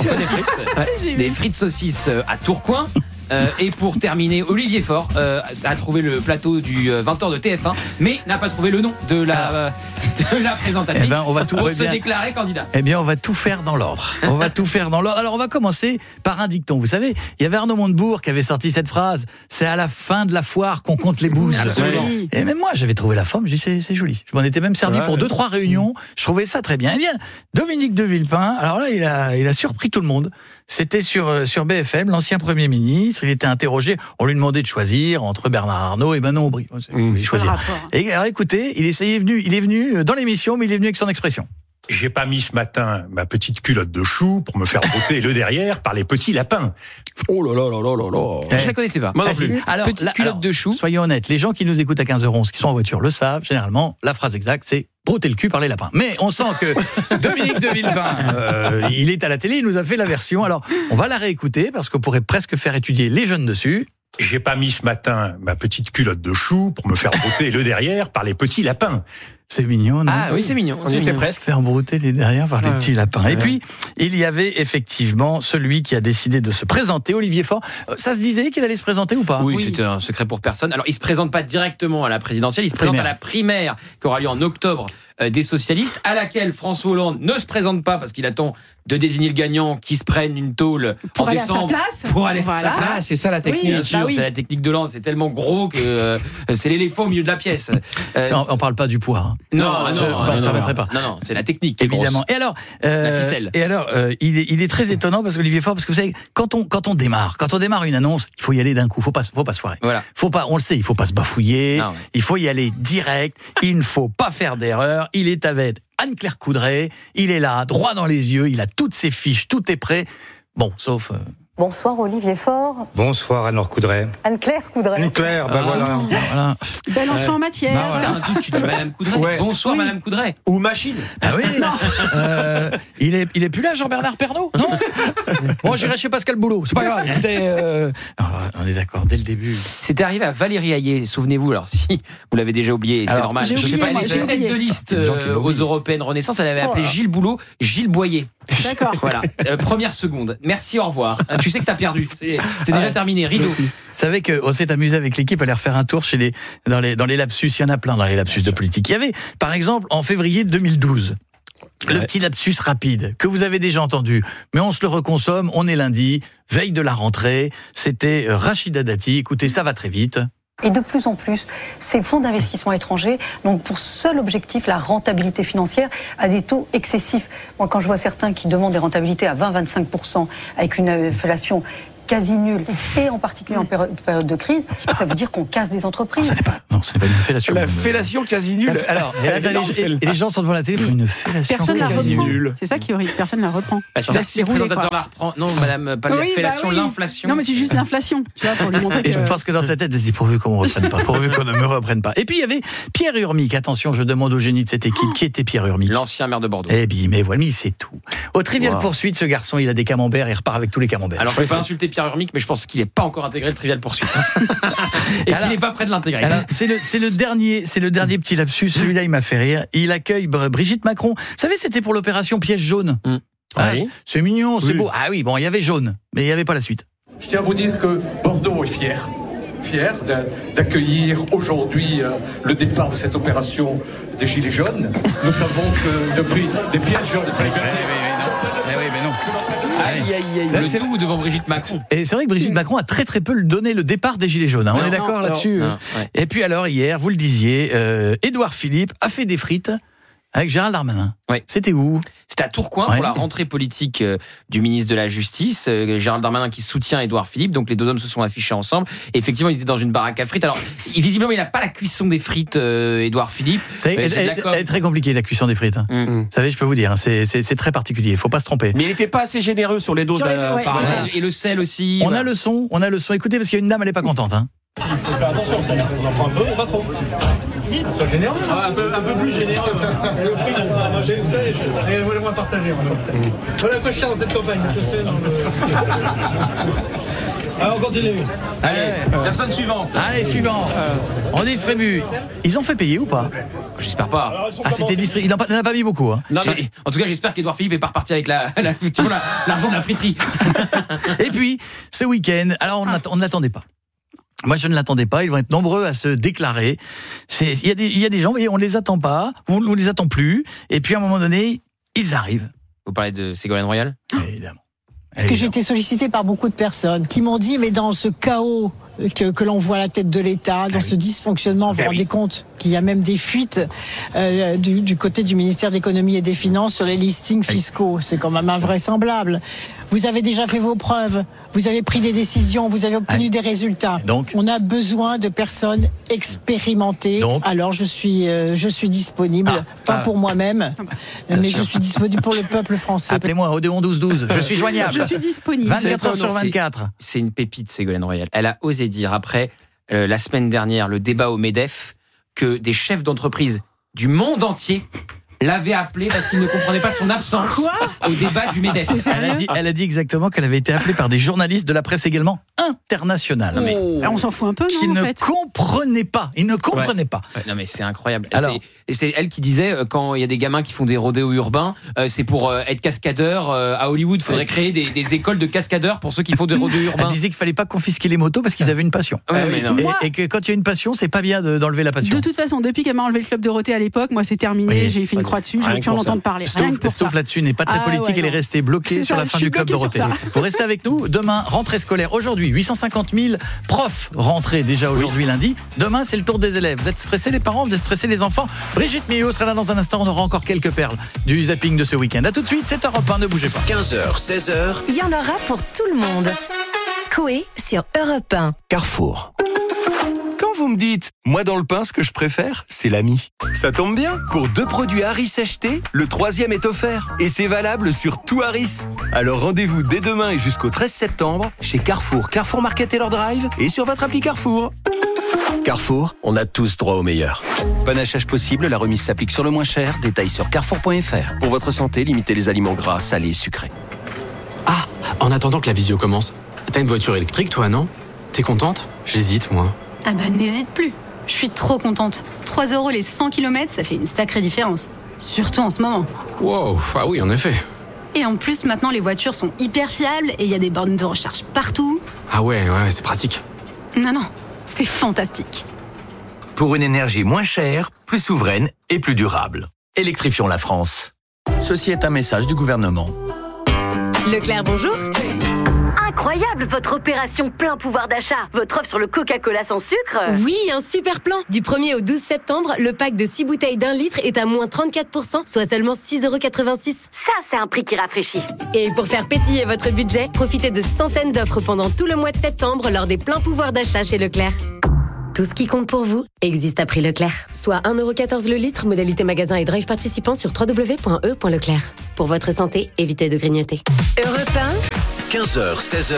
des frites saucisses à Tourcoing. Et pour terminer, Olivier Faure a trouvé le plateau du 20h de TF1, mais n'a pas trouvé le nom de la présentatrice pour se déclarer candidat. Eh bien, on va tout faire dans l'ordre. Alors, on va commencer par un dicton. Vous savez, il y avait Arnaud Montebourg qui avait sorti cette phrase. C'est à la fin de la foire qu'on compte les bouses. Absolument. Et même moi, j'avais trouvé la forme. Je dis, c'est joli. Je m'en étais même servi pour 2-3 réunions. Je trouvais ça très bien. Eh bien, Dominique de Villepin, alors là, il a surpris tout le monde. C'était sur BFM, l'ancien Premier ministre. Il était interrogé. On lui demandait de choisir entre Bernard Arnault et Manon Aubry. Il choisir. Et alors, écoutez, il est venu dans l'émission, mais il est venu avec son expression. J'ai pas mis ce matin ma petite culotte de chou pour me faire botter le derrière par les petits lapins. Oh là là là là là là. Je la connaissais pas. Moi non plus. Alors, petite culotte de chou. Soyons honnêtes, les gens qui nous écoutent à 15h11, qui sont en voiture, le savent. Généralement, la phrase exacte, c'est broter le cul par les lapins. Mais on sent que Dominique de Villepin, il est à la télé, il nous a fait la version. Alors, on va la réécouter parce qu'on pourrait presque faire étudier les jeunes dessus. J'ai pas mis ce matin ma petite culotte de chou pour me faire botter le derrière par les petits lapins. C'est mignon, non? Ah oui, c'est mignon. On était presque. Faire brouter les derrière par les petits lapins. Et puis, il y avait effectivement celui qui a décidé de se présenter, Olivier Faure. Ça se disait qu'il allait se présenter ou pas? Oui, c'était un secret pour personne. Alors, il se présente pas directement à la présidentielle, il se présente à la primaire qui aura lieu en octobre des socialistes, à laquelle François Hollande ne se présente pas parce qu'il attend de désigner le gagnant qui se prenne une tôle en décembre pour aller à sa place. C'est ça la technique. Bien sûr, c'est la technique d'Hollande. C'est tellement gros que c'est l'éléphant au milieu de la pièce. On parle pas du poids. Hein. Non, on se permettrait pas. Non, c'est la technique. Évidemment. Et alors, la ficelle. Et alors, il est très étonnant parce qu'Olivier Faure, parce que vous savez, quand on démarre une annonce, il faut y aller d'un coup. Faut pas se foirer. Voilà. On le sait, il faut pas se bafouiller. Il faut y aller direct. Il ne faut pas faire d'erreur. Il est Anne-Claire Coudray. Il est là, droit dans les yeux, il a toutes ses fiches, tout est prêt. Bon, sauf... Bonsoir Olivier Faure. Bonsoir Anne-Laure Coudray. Anne-Claire Coudray. Anne-Claire, voilà. Voilà. Belle entrée en matière. Si t'as un doute, tu dis Madame Coudray. Ouais. Bonsoir Madame Coudray. Ou machine. Ah oui. Il est plus là, Jean-Bernard Pernaut, non? Bon, j'irai chez Pascal Boulot, c'est pas grave. On est d'accord, dès le début. C'était arrivé à Valérie Hayé, souvenez-vous, alors si vous l'avez déjà oublié, c'est normal. j'ai Je sais oublié, pas, moi, elle j'ai était tête de liste aux Européennes Renaissance, elle avait appelé Gilles Boulot, Gilles Boyer. D'accord. Voilà, première seconde. Merci, au revoir. Tu sais que t'as perdu, c'est déjà terminé, rideau. Vous savez qu'on s'est amusé avec l'équipe à aller refaire un tour dans les lapsus, il y en a plein dans les lapsus de politique. Il y avait, par exemple, en février 2012, le petit lapsus rapide que vous avez déjà entendu, mais on se le reconsomme, on est lundi, veille de la rentrée, c'était Rachida Dati, écoutez, ça va très vite. Et de plus en plus, ces fonds d'investissement étrangers ont pour seul objectif la rentabilité financière à des taux excessifs. Moi, quand je vois certains qui demandent des rentabilités à 20-25% avec une inflation quasi nulle, et en particulier en période de crise, ça veut dire qu'on casse des entreprises. Ce n'est pas une fellation. La fellation quasi nulle. Alors, les gens sont devant la télé, font une fellation Personne la quasi reprend. nulle. C'est ça qui est horrible. Personne la reprend. Si le présentateur la reprend, non madame, pas la fellation, l'inflation. Non mais c'est juste l'inflation, tu vois, pour lui montrer Et je pense que dans sa tête, elle se dit pourvu qu'on me reprenne pas, pourvu qu'on ne me reprenne pas. Et puis il y avait Pierre Urmic. Attention, je demande au génie de cette équipe, qui était Pierre Urmic? L'ancien maire de Bordeaux. Eh bien, mais voilà, il sait tout. Au Trivial Poursuite, ce garçon, il a des camemberts, il repart avec tous les camemberts. Alors je ne vais pas insulter Pierre Urmic, mais je pense qu'il n'est pas encore intégré le Trivial Poursuite. Et qu'il n'est pas prêt de l'intégrer. C'est le dernier petit lapsus, celui-là il m'a fait rire. Il accueille Brigitte Macron. Vous savez, c'était pour l'opération piège jaune. C'est mignon, c'est beau. Ah oui, bon, il y avait jaune, mais il n'y avait pas la suite. Je tiens à vous dire que Bordeaux est fier d'accueillir aujourd'hui le départ de cette opération des Gilets jaunes. Nous savons que depuis des pièces jaunes... mais non. Le tout devant Brigitte Macron. Et c'est vrai que Brigitte Macron a très très peu donné le départ des Gilets jaunes. On est d'accord là-dessus. Et puis alors hier, vous le disiez, Édouard Philippe a fait des frites avec Gérald Darmanin. C'était où? C'était à Tourcoing pour la rentrée politique du ministre de la Justice. Gérald Darmanin qui soutient Édouard Philippe. Donc les deux hommes se sont affichés ensemble. Et effectivement, ils étaient dans une baraque à frites. Alors, visiblement, il n'a pas la cuisson des frites, Édouard Philippe. Elle est très compliquée, la cuisson des frites. Vous savez, je peux vous dire, c'est très particulier. Il ne faut pas se tromper. Mais il n'était pas assez généreux sur les doses. Et le sel aussi. On a le son. Écoutez, parce qu'il y a une dame, elle n'est pas contente. Il faut faire attention, on en prend un peu, mais pas trop. C'est généreux. Un peu plus généreux. Le prix, voulez-moi partager. Voilà quoi cher dans cette campagne. Alors on continue. Allez, personne suivante. Allez, suivant. On distribue. Ils ont fait payer ou pas? J'espère pas. C'était distribué. Il n'en a pas mis beaucoup. Non, en tout cas, j'espère qu'Édouard Philippe est pas reparti avec l'argent de la friterie. Et puis, ce week-end, alors on ne l'attendait pas. Moi, je ne l'attendais pas. Ils vont être nombreux à se déclarer. Il y a des gens, et on ne les attend pas, on ne les attend plus. Et puis, à un moment donné, ils arrivent. Vous parlez de Ségolène Royal ? Évidemment. Parce que j'ai été sollicitée par beaucoup de personnes qui m'ont dit, mais dans ce chaos que l'on voit à la tête de l'État, dans ce dysfonctionnement, vous vous rendez compte qu'il y a même des fuites du côté du ministère de l'Économie et des Finances sur les listings fiscaux. C'est quand même invraisemblable. Vous avez déjà fait vos preuves, vous avez pris des décisions, vous avez obtenu des résultats. Donc, on a besoin de personnes expérimentées. Alors je suis disponible, pas pour moi-même, mais je suis disponible pour le peuple français. Appelez-moi au 12-12, je suis joignable. Je suis disponible. 24 heures sur 24. C'est une pépite, Ségolène Royal. Elle a osé dire après la semaine dernière, le débat au MEDEF, que des chefs d'entreprise du monde entier l'avait appelée parce qu'il ne comprenait pas son absence au débat du MEDEF. Elle a dit exactement qu'elle avait été appelée par des journalistes de la presse également internationale. Mais on s'en fout un peu, non, Ils ne comprenaient pas. Ils ne comprenaient pas. Non mais c'est incroyable. Alors, c'est elle qui disait quand il y a des gamins qui font des rodéos urbains, c'est pour être cascadeur à Hollywood. Il faudrait créer des écoles de cascadeurs pour ceux qui font des rodéos urbains. Elle disait qu'il fallait pas confisquer les motos parce qu'ils avaient une passion. Et que quand il y a une passion, c'est pas bien d'enlever la passion. De toute façon, depuis qu'elle m'a enlevé le club Dorothée à l'époque, moi c'est terminé. J'ai fait une croix dessus. J'aurais pu en entendre parler. Stouff là-dessus n'est pas très politique. Elle est restée bloquée sur la fin du club Dorothée. Vous restez avec nous. Demain, rentrée scolaire. Aujourd'hui, 850 000 profs rentrés déjà aujourd'hui lundi. Demain, c'est le tour des élèves. Vous êtes stressés les parents, vous êtes stressés les enfants. Brigitte Millot sera là dans un instant. On aura encore quelques perles du zapping de ce week-end. A tout de suite, c'est Europe 1, ne bougez pas. 15h, 16h. Il y en aura pour tout le monde. Coé sur Europe 1. Carrefour. Quand vous me dites, moi dans le pain, ce que je préfère, c'est l'ami. Ça tombe bien, pour 2 produits Harris achetés, le 3e est offert. Et c'est valable sur tout Harris. Alors rendez-vous dès demain et jusqu'au 13 septembre chez Carrefour, Carrefour Market Taylor Drive et sur votre appli Carrefour. Carrefour, on a tous droit au meilleur. Panachage possible, la remise s'applique sur le moins cher. Détails sur carrefour.fr. Pour votre santé, limitez les aliments gras, salés et sucrés. Ah, en attendant que la visio commence, t'as une voiture électrique toi, non? T'es contente? J'hésite, moi. Ah bah n'hésite plus. Je suis trop contente. 3 € les 100 km, ça fait une sacrée différence. Surtout en ce moment. Wow, ah oui, en effet. Et en plus, maintenant, les voitures sont hyper fiables et il y a des bornes de recharge partout. Ah ouais, c'est pratique. Non, c'est fantastique. Pour une énergie moins chère, plus souveraine et plus durable. Électrifions la France. Ceci est un message du gouvernement. Leclerc, bonjour. Incroyable votre opération plein pouvoir d'achat. Votre offre sur le Coca-Cola sans sucre. Oui, un super plan. Du 1er au 12 septembre, le pack de 6 bouteilles d'1 litre est à moins 34%, soit seulement 6,86 €. Ça, c'est un prix qui rafraîchit. Et pour faire pétiller votre budget, profitez de centaines d'offres pendant tout le mois de septembre lors des pleins pouvoirs d'achat chez Leclerc. Tout ce qui compte pour vous existe à prix Leclerc. Soit 1,14 € le litre, modalité magasin et drive participant sur www.e.leclerc. Pour votre santé, évitez de grignoter. Europe 1, 15h, 16h.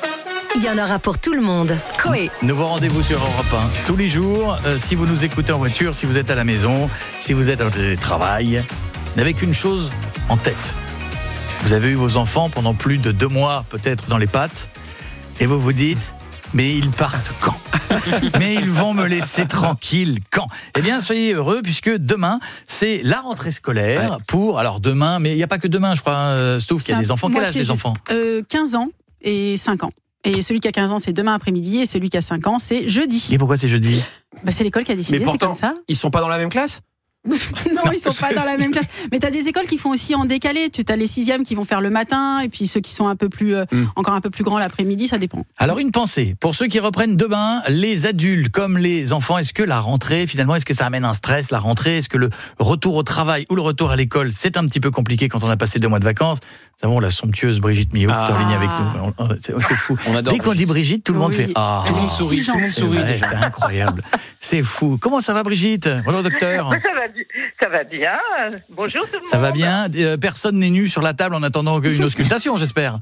il y en aura pour tout le monde. Coé. Nouveau rendez-vous sur Europe 1 tous les jours. Si vous nous écoutez en voiture, si vous êtes à la maison, si vous êtes en télétravail, n'avez qu'une chose en tête. Vous avez eu vos enfants pendant plus de 2 mois, peut-être dans les pattes, et vous vous dites, mais ils partent quand ? Mais ils vont me laisser tranquille quand ? Eh bien, soyez heureux, puisque demain, c'est la rentrée scolaire pour... Alors demain, mais il n'y a pas que demain, je crois, Stouff, qu'il y a des enfants. Quel âge les enfants ? 15 ans et 5 ans. Et celui qui a 15 ans, c'est demain après-midi, et celui qui a 5 ans, c'est jeudi. Et pourquoi c'est jeudi ? C'est l'école qui a décidé, c'est comme ça. Ils sont pas dans la même classe ? Non, ils sont pas dans la même classe. Mais t'as des écoles qui font aussi en décalé. Tu as les 6e qui vont faire le matin, et puis ceux qui sont un peu plus, encore un peu plus grands l'après-midi, ça dépend. Alors une pensée pour ceux qui reprennent demain, les adultes comme les enfants. Est-ce que la rentrée, finalement, est-ce que ça amène un stress, la rentrée ? Est-ce que le retour au travail ou le retour à l'école, c'est un petit peu compliqué quand on a passé 2 mois de vacances ? Nous avons la somptueuse Brigitte Millot qui est en ligne avec nous. C'est fou. Dès qu'on dit Brigitte, tout le monde fait ah. Tout le monde sourit, C'est incroyable. C'est fou. Comment ça va, Brigitte ? Bonjour, docteur. Ça va bien. Bonjour tout le monde. Ça va bien. Personne n'est nu sur la table en attendant une auscultation, j'espère.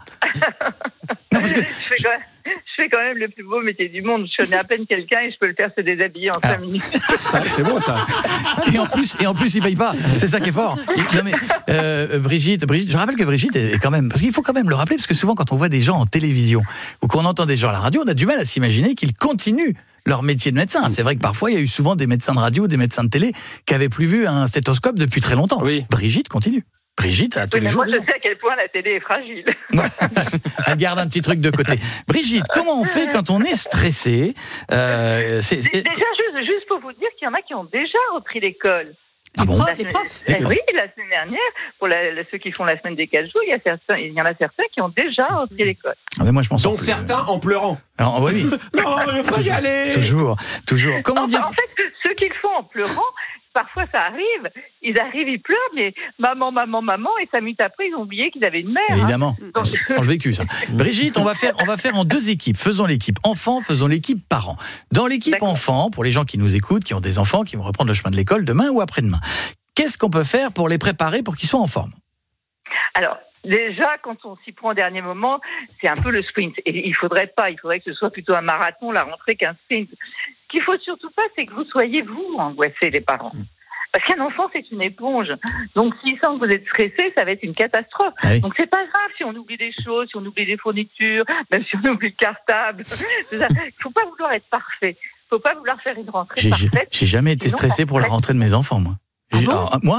Non, parce que je fais quand même le plus beau métier du monde. Je connais à peine quelqu'un et je peux le faire se déshabiller en 5 minutes. C'est bon ça. Et en plus, il paye pas. C'est ça qui est fort. Non mais Brigitte, je rappelle que Brigitte est quand même, parce qu'il faut quand même le rappeler, parce que souvent quand on voit des gens en télévision ou qu'on entend des gens à la radio, on a du mal à s'imaginer qu'ils continuent leur métier de médecin. C'est vrai que parfois, il y a eu souvent des médecins de radio, des médecins de télé qui avaient plus vu un stéthoscope depuis très longtemps. Oui. Brigitte continue. Brigitte, à tous les jours. Moi, je sais à quel point la télé est fragile. Elle garde un petit truc de côté. Brigitte, comment on fait quand on est stressé Déjà, juste pour vous dire qu'il y en a qui ont déjà repris l'école. Ah bon ? Les profs. Oui, la semaine dernière, pour ceux qui font la semaine des 4 jours, il y en a certains qui ont déjà repris l'école. Ah mais moi, je pense dont certains en pleurant. Alors, oui. Non, il faut y aller. Toujours. Comment bien... En fait, ceux qui le font en pleurant, parfois ça arrive. Ils pleurent, mais maman, et 5 minutes après, ils ont oublié qu'ils avaient une mère. Évidemment, c'est dans le vécu ça. Brigitte, on va faire en 2 équipes. Faisons l'équipe enfants, faisons l'équipe parents. Dans l'équipe enfants, pour les gens qui nous écoutent, qui ont des enfants, qui vont reprendre le chemin de l'école demain ou après-demain, qu'est-ce qu'on peut faire pour les préparer pour qu'ils soient en forme ? Alors, déjà, quand on s'y prend au dernier moment, c'est un peu le sprint. Et il faudrait que ce soit plutôt un marathon, la rentrée, qu'un sprint. Ce qu'il faut surtout pas, c'est que vous soyez, vous, angoissés, les parents. Parce qu'un enfant, c'est une éponge. Donc, s'il sent que vous êtes stressé, ça va être une catastrophe. Ah oui. Donc, c'est pas grave si on oublie des choses, si on oublie des fournitures, même si on oublie le cartable. Il faut pas vouloir être parfait. Il faut pas vouloir faire une rentrée parfaite. J'ai jamais été stressé pour la rentrée de mes enfants, moi. Moi ?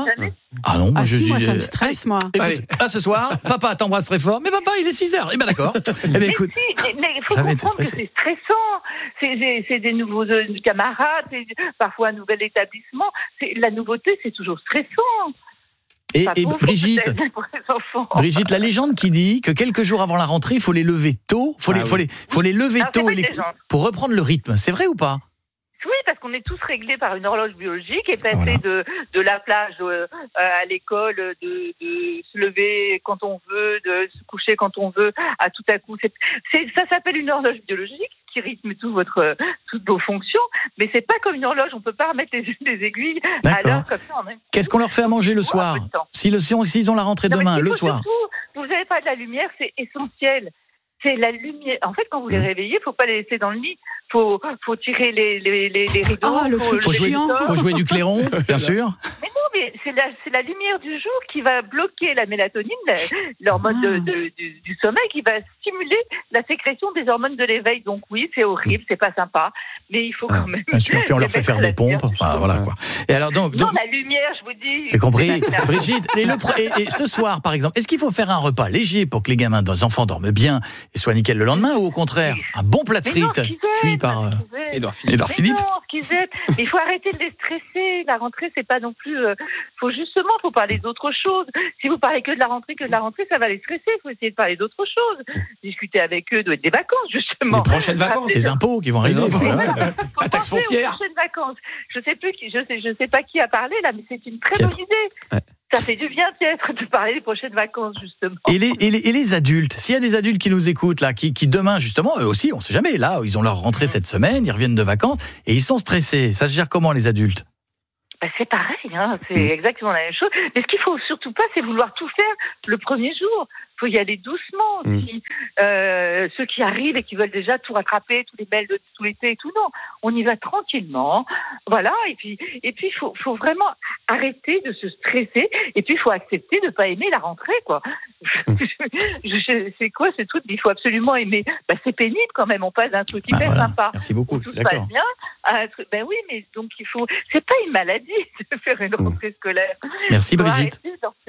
Ah non, moi ça me stresse, moi. Écoute, ce soir, papa t'embrasse très fort, mais papa, il est 6h. Eh ben d'accord. Écoute, mais il faut comprendre que c'est stressant. C'est des nouveaux camarades, c'est parfois un nouvel établissement. La nouveauté, c'est toujours stressant. Et Brigitte, la légende qui dit que quelques jours avant la rentrée, il faut les lever tôt, faut les lever tôt pour reprendre le rythme. C'est vrai ou pas ? Oui, parce qu'on est tous réglés par une horloge biologique et passer de la plage à l'école, de se lever quand on veut, de se coucher quand on veut, à tout à coup. Ça s'appelle une horloge biologique qui rythme toutes vos fonctions, mais c'est pas comme une horloge, on peut pas remettre les aiguilles à l'heure comme ça en même temps. Qu'est-ce qu'on leur fait à manger le soir? S'ils ont la rentrée demain, le soir. Vous n'avez pas de la lumière, c'est essentiel. C'est la lumière. En fait, quand vous les réveillez, faut pas les laisser dans le lit. Faut tirer les rideaux. Faut jouer du clairon, bien sûr. Mais non, mais c'est la lumière du jour qui va bloquer la mélatonine, l'hormone du sommeil, qui va stimuler la sécrétion des hormones de l'éveil. Donc oui, c'est horrible, c'est pas sympa, mais il faut quand même. Bien sûr. Puis on leur fait faire des pompes. Enfin voilà quoi. Et alors donc la lumière, je vous dis. J'ai compris, Brigitte. Et ce soir, par exemple, est-ce qu'il faut faire un repas léger pour que les gamins, nos enfants dorment bien et soient nickel le lendemain, ou au contraire un bon plat de frites cuit par Édouard Philippe? Il faut arrêter de les stresser. La rentrée, c'est pas non plus. Faut parler d'autre chose. Si vous parlez que de la rentrée, ça va les stresser. Il faut essayer de parler d'autre chose. Discuter avec eux, doit être des vacances justement. Les prochaines vacances, les impôts qui vont arriver. La taxe foncière. Prochaines vacances. Je sais pas qui a parlé là, mais c'est une très bonne idée. Ouais. Ça fait du bien peut-être de parler des prochaines vacances, justement. Et les adultes, s'il y a des adultes qui nous écoutent, là, qui demain, justement, eux aussi, on ne sait jamais, là, ils ont leur rentrée cette semaine, ils reviennent de vacances, et ils sont stressés. Ça se gère comment, les adultes? C'est pareil, c'est exactement la même chose. Mais ce qu'il faut surtout pas, c'est vouloir tout faire le premier jour. Il faut y aller doucement aussi. Ceux qui arrivent et qui veulent déjà tout rattraper, tous les mails de tout l'été et tout, non. On y va tranquillement. Voilà. Et puis, il faut vraiment arrêter de se stresser. Et puis, il faut accepter de ne pas aimer la rentrée, quoi. C'est quoi ce truc? Il faut absolument aimer. C'est pénible quand même. On passe d'un truc hyper sympa. Merci beaucoup. Tout se passe bien. Oui, mais donc c'est pas une maladie de faire une rentrée scolaire. Merci Brigitte.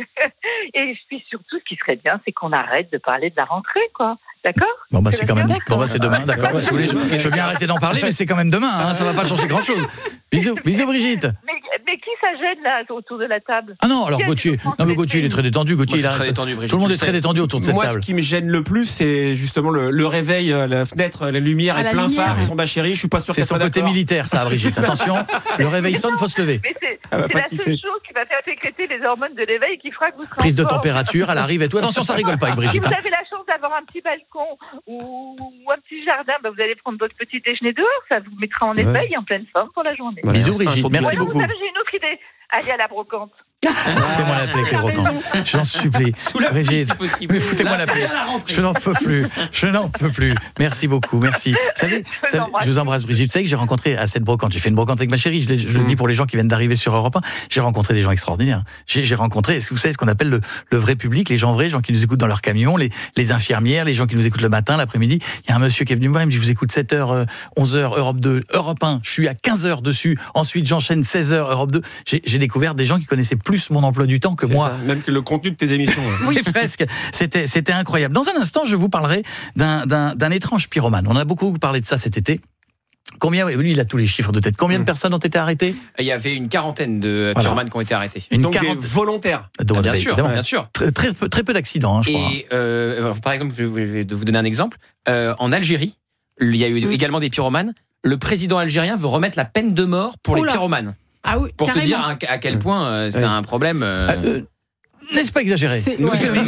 Et puis surtout, ce qui serait bien, c'est qu'on arrête de parler de la rentrée, quoi. D'accord? C'est quand même. C'est demain, d'accord. Je veux bien arrêter d'en parler, mais c'est quand même demain. Ça va pas changer grand-chose. Bisous, Brigitte. Mais qui ça gêne là autour de la table? Ah non, alors Gauthier. Non, mais Gauthier, il est très détendu. Gauthier, il arrête. Tout le monde est très détendu autour de cette table. Moi, ce qui me gêne le plus, c'est justement le réveil, la fenêtre, la lumière est plein phare. Son chérie, je suis pas sûr. C'est son côté militaire, ça, Brigitte. Attention, le réveil sonne, faut se lever. C'est la seule chose qui va faire sécréter les hormones de l'éveil qui fera que vous serez prise de température, elle arrive et tout. Attention, ça rigole pas avec Brigitte. Si vous avez la chance d'avoir un petit balcon ou un petit jardin, vous allez prendre votre petit déjeuner dehors, ça vous mettra en éveil et en pleine forme pour la journée. Bisous Brigitte, merci beaucoup. Vous savez, j'ai une autre idée. Allez à la brocante. Foutez-moi la paix avec les brocantes. Je l'en supplie. Brigitte, mais foutez-moi la paix. Je n'en peux plus. Merci beaucoup, merci. Vous savez, je vous embrasse Brigitte. Vous savez que j'ai rencontré à cette brocante, j'ai fait une brocante avec ma chérie, je le dis pour les gens qui viennent d'arriver sur Europe 1, j'ai rencontré des gens extraordinaires. J'ai rencontré, est-ce que vous savez ce qu'on appelle le vrai public, les gens vrais, les gens qui nous écoutent dans leur camion, les infirmières, les gens qui nous écoutent le matin, l'après-midi. Il y a un monsieur qui est venu me voir, il me dit je vous écoute 7h, 11h, Europe 2, Europe 1, je suis à 15h dessus, ensuite j'enchaîne 16h, Europe 2. J'ai découvert des gens qui connaissaient plus mon emploi du temps que moi. Ça, même que le contenu de tes émissions. Oui, presque. C'était incroyable. Dans un instant, je vous parlerai d'un étrange pyromane. On a beaucoup parlé de ça cet été. Combien, lui, il a tous les chiffres de tête. Combien de personnes ont été arrêtées? Il y avait une quarantaine de pyromanes qui ont été arrêtés. Donc des volontaires. Bien sûr. Très peu d'accidents, je crois. Et par exemple, je vais vous donner un exemple. En Algérie, il y a eu également des pyromanes. Le président algérien veut remettre la peine de mort pour les pyromanes. Ah oui, pour carrément. te dire à quel point c'est un problème. N'est-ce pas exagéré? C'est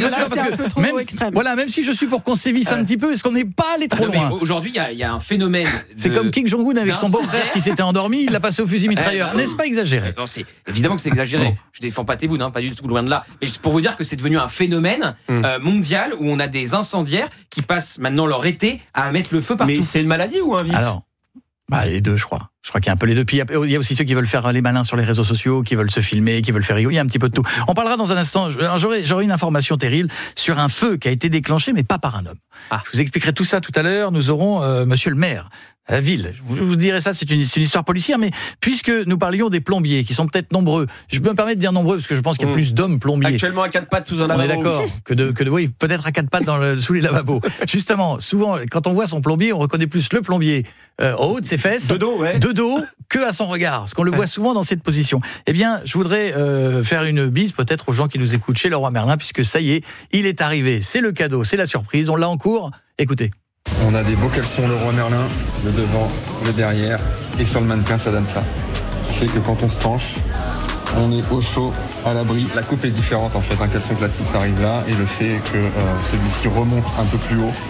un peu trop extrême. Voilà, même si je suis pour qu'on sévisse un petit peu, est-ce qu'on n'est pas allé trop loin? Aujourd'hui, il y a un phénomène. C'est comme Kim Jong-un avec son beau-frère qui s'était endormi, il l'a passé au fusil mitrailleur. N'est-ce pas exagéré? Non, évidemment que c'est exagéré. Non. Je défends pas Tebboune, pas du tout, loin de là. Mais juste pour vous dire que c'est devenu un phénomène mondial où on a des incendiaires qui passent maintenant leur été à mettre le feu partout. Mais c'est une maladie ou un vice? Alors, les deux, je crois. Je crois qu'il y a un peu les deux. Puis il y a aussi ceux qui veulent faire les malins sur les réseaux sociaux, qui veulent se filmer, qui veulent faire rigoler. Il y a un petit peu de tout. On parlera dans un instant. J'aurai une information terrible sur un feu qui a été déclenché, mais pas par un homme. Je vous expliquerai tout ça tout à l'heure. Nous aurons monsieur le maire à la ville. Je vous dirai ça, c'est une histoire policière, mais puisque nous parlions des plombiers, qui sont peut-être nombreux, je peux me permettre de dire nombreux, parce que je pense qu'il y a plus d'hommes plombiers. Actuellement à 4 pattes sous un lavabo. On est d'accord, oui, peut-être à 4 pattes sous les lavabos. Justement, souvent, quand on voit son plombier, on reconnaît plus le plombier au haut de ses fesses, de dos, que à son regard, parce qu'on le voit souvent dans cette position. Eh bien, je voudrais faire une bise peut-être aux gens qui nous écoutent chez Leroy Merlin, puisque ça y est, il est arrivé. C'est le cadeau, c'est la surprise, on l'a en cours. Écoutez. On a des beaux caleçons Leroy Merlin, le devant, le derrière, et sur le mannequin ça donne ça. Ce qui fait que quand on se penche, on est au chaud, à l'abri. La coupe est différente en fait, un caleçon classique ça arrive là, et le fait que celui-ci remonte un peu plus haut,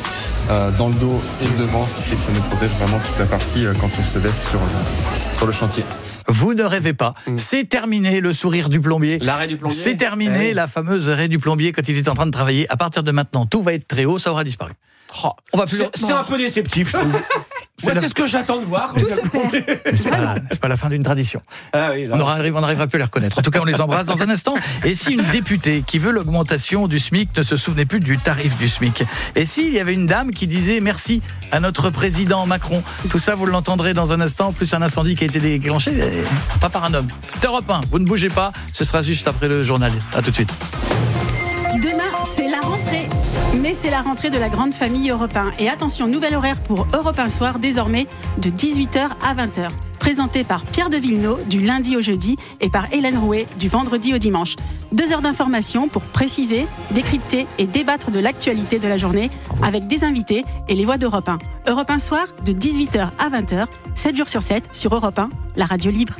dans le dos et le devant, ce qui fait que ça nous protège vraiment toute la partie quand on se laisse sur le chantier. Vous ne rêvez pas. C'est terminé le sourire du plombier. L'arrêt du plombier. C'est terminé la fameuse arrêt du plombier quand il est en train de travailler. À partir de maintenant, tout va être très haut, ça aura disparu. On va plus c'est un peu déceptif, je trouve. C'est ce que j'attends de voir. Tout se perd. C'est pas la fin d'une tradition. Ah oui, on n'arrivera plus à les reconnaître. En tout cas, on les embrasse dans un instant. Et si une députée qui veut l'augmentation du SMIC ne se souvenait plus du tarif du SMIC? Et s'il y avait une dame qui disait merci à notre président Macron? Tout ça, vous l'entendrez dans un instant, plus un incendie qui a été déclenché, pas par un homme. C'est Europe 1. Vous ne bougez pas, ce sera juste après le journal. À tout de suite. Demain, c'est la rentrée. Mais c'est la rentrée de la grande famille Europe 1. Et attention, nouvel horaire pour Europe 1 Soir, désormais de 18h à 20h. Présenté par Pierre de Villeneuve du lundi au jeudi et par Hélène Rouet du vendredi au dimanche. 2 heures d'information pour préciser, décrypter et débattre de l'actualité de la journée avec des invités et les voix d'Europe 1. Europe 1 Soir, de 18h à 20h, 7 jours sur 7 sur Europe 1, la radio libre.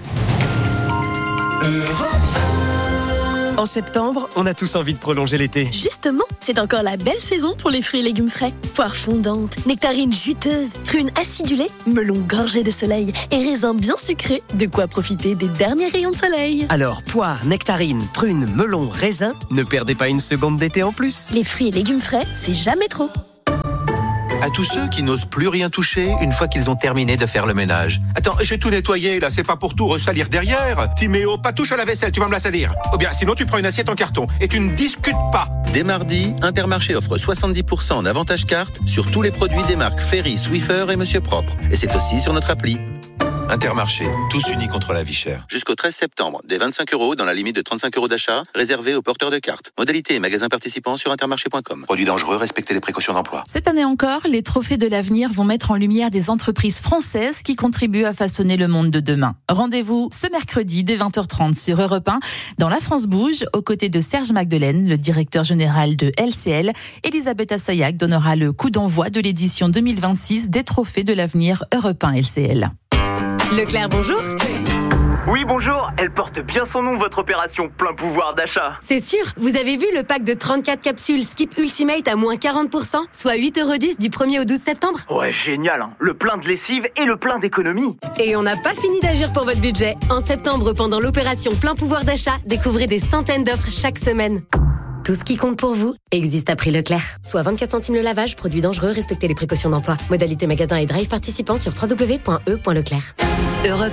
En septembre, on a tous envie de prolonger l'été. Justement, c'est encore la belle saison pour les fruits et légumes frais. Poires fondantes, nectarines juteuses, prunes acidulées, melons gorgés de soleil et raisins bien sucrés. De quoi profiter des derniers rayons de soleil. Alors, poires, nectarines, prunes, melons, raisins, ne perdez pas une seconde d'été en plus. Les fruits et légumes frais, c'est jamais trop. À tous ceux qui n'osent plus rien toucher une fois qu'ils ont terminé de faire le ménage. Attends, j'ai tout nettoyé là, c'est pas pour tout ressalir derrière. Timéo, pas touche à la vaisselle, tu vas me la salir. Ou bien sinon tu prends une assiette en carton et tu ne discutes pas. Dès mardi, Intermarché offre 70% en avantage carte sur tous les produits des marques Ferry, Swiffer et Monsieur Propre. Et c'est aussi sur notre appli. Intermarché, tous unis contre la vie chère. Jusqu'au 13 septembre, des 25 € dans la limite de 35 € d'achat, réservés aux porteurs de cartes. Modalité et magasins participants sur intermarché.com. Produits dangereux, respectez les précautions d'emploi. Cette année encore, les trophées de l'avenir vont mettre en lumière des entreprises françaises qui contribuent à façonner le monde de demain. Rendez-vous ce mercredi dès 20h30 sur Europe 1 dans La France Bouge, aux côtés de Serge Magdelaine, le directeur général de LCL. Elisabeth Assayag donnera le coup d'envoi de l'édition 2026 des trophées de l'avenir Europe 1 LCL. Leclerc, bonjour. Oui, bonjour. Elle porte bien son nom, votre opération plein pouvoir d'achat. C'est sûr. Vous avez vu le pack de 34 capsules Skip Ultimate à moins 40%, soit 8,10 € du 1er au 12 septembre. Ouais, génial, hein. Le plein de lessive et le plein d'économie. Et on n'a pas fini d'agir pour votre budget. En septembre, pendant l'opération plein pouvoir d'achat, découvrez des centaines d'offres chaque semaine. Tout ce qui compte pour vous existe à prix Leclerc. Soit 24 centimes le lavage, produit dangereux, respectez les précautions d'emploi. Modalité magasin et drive participants sur www.e.leclerc. Europe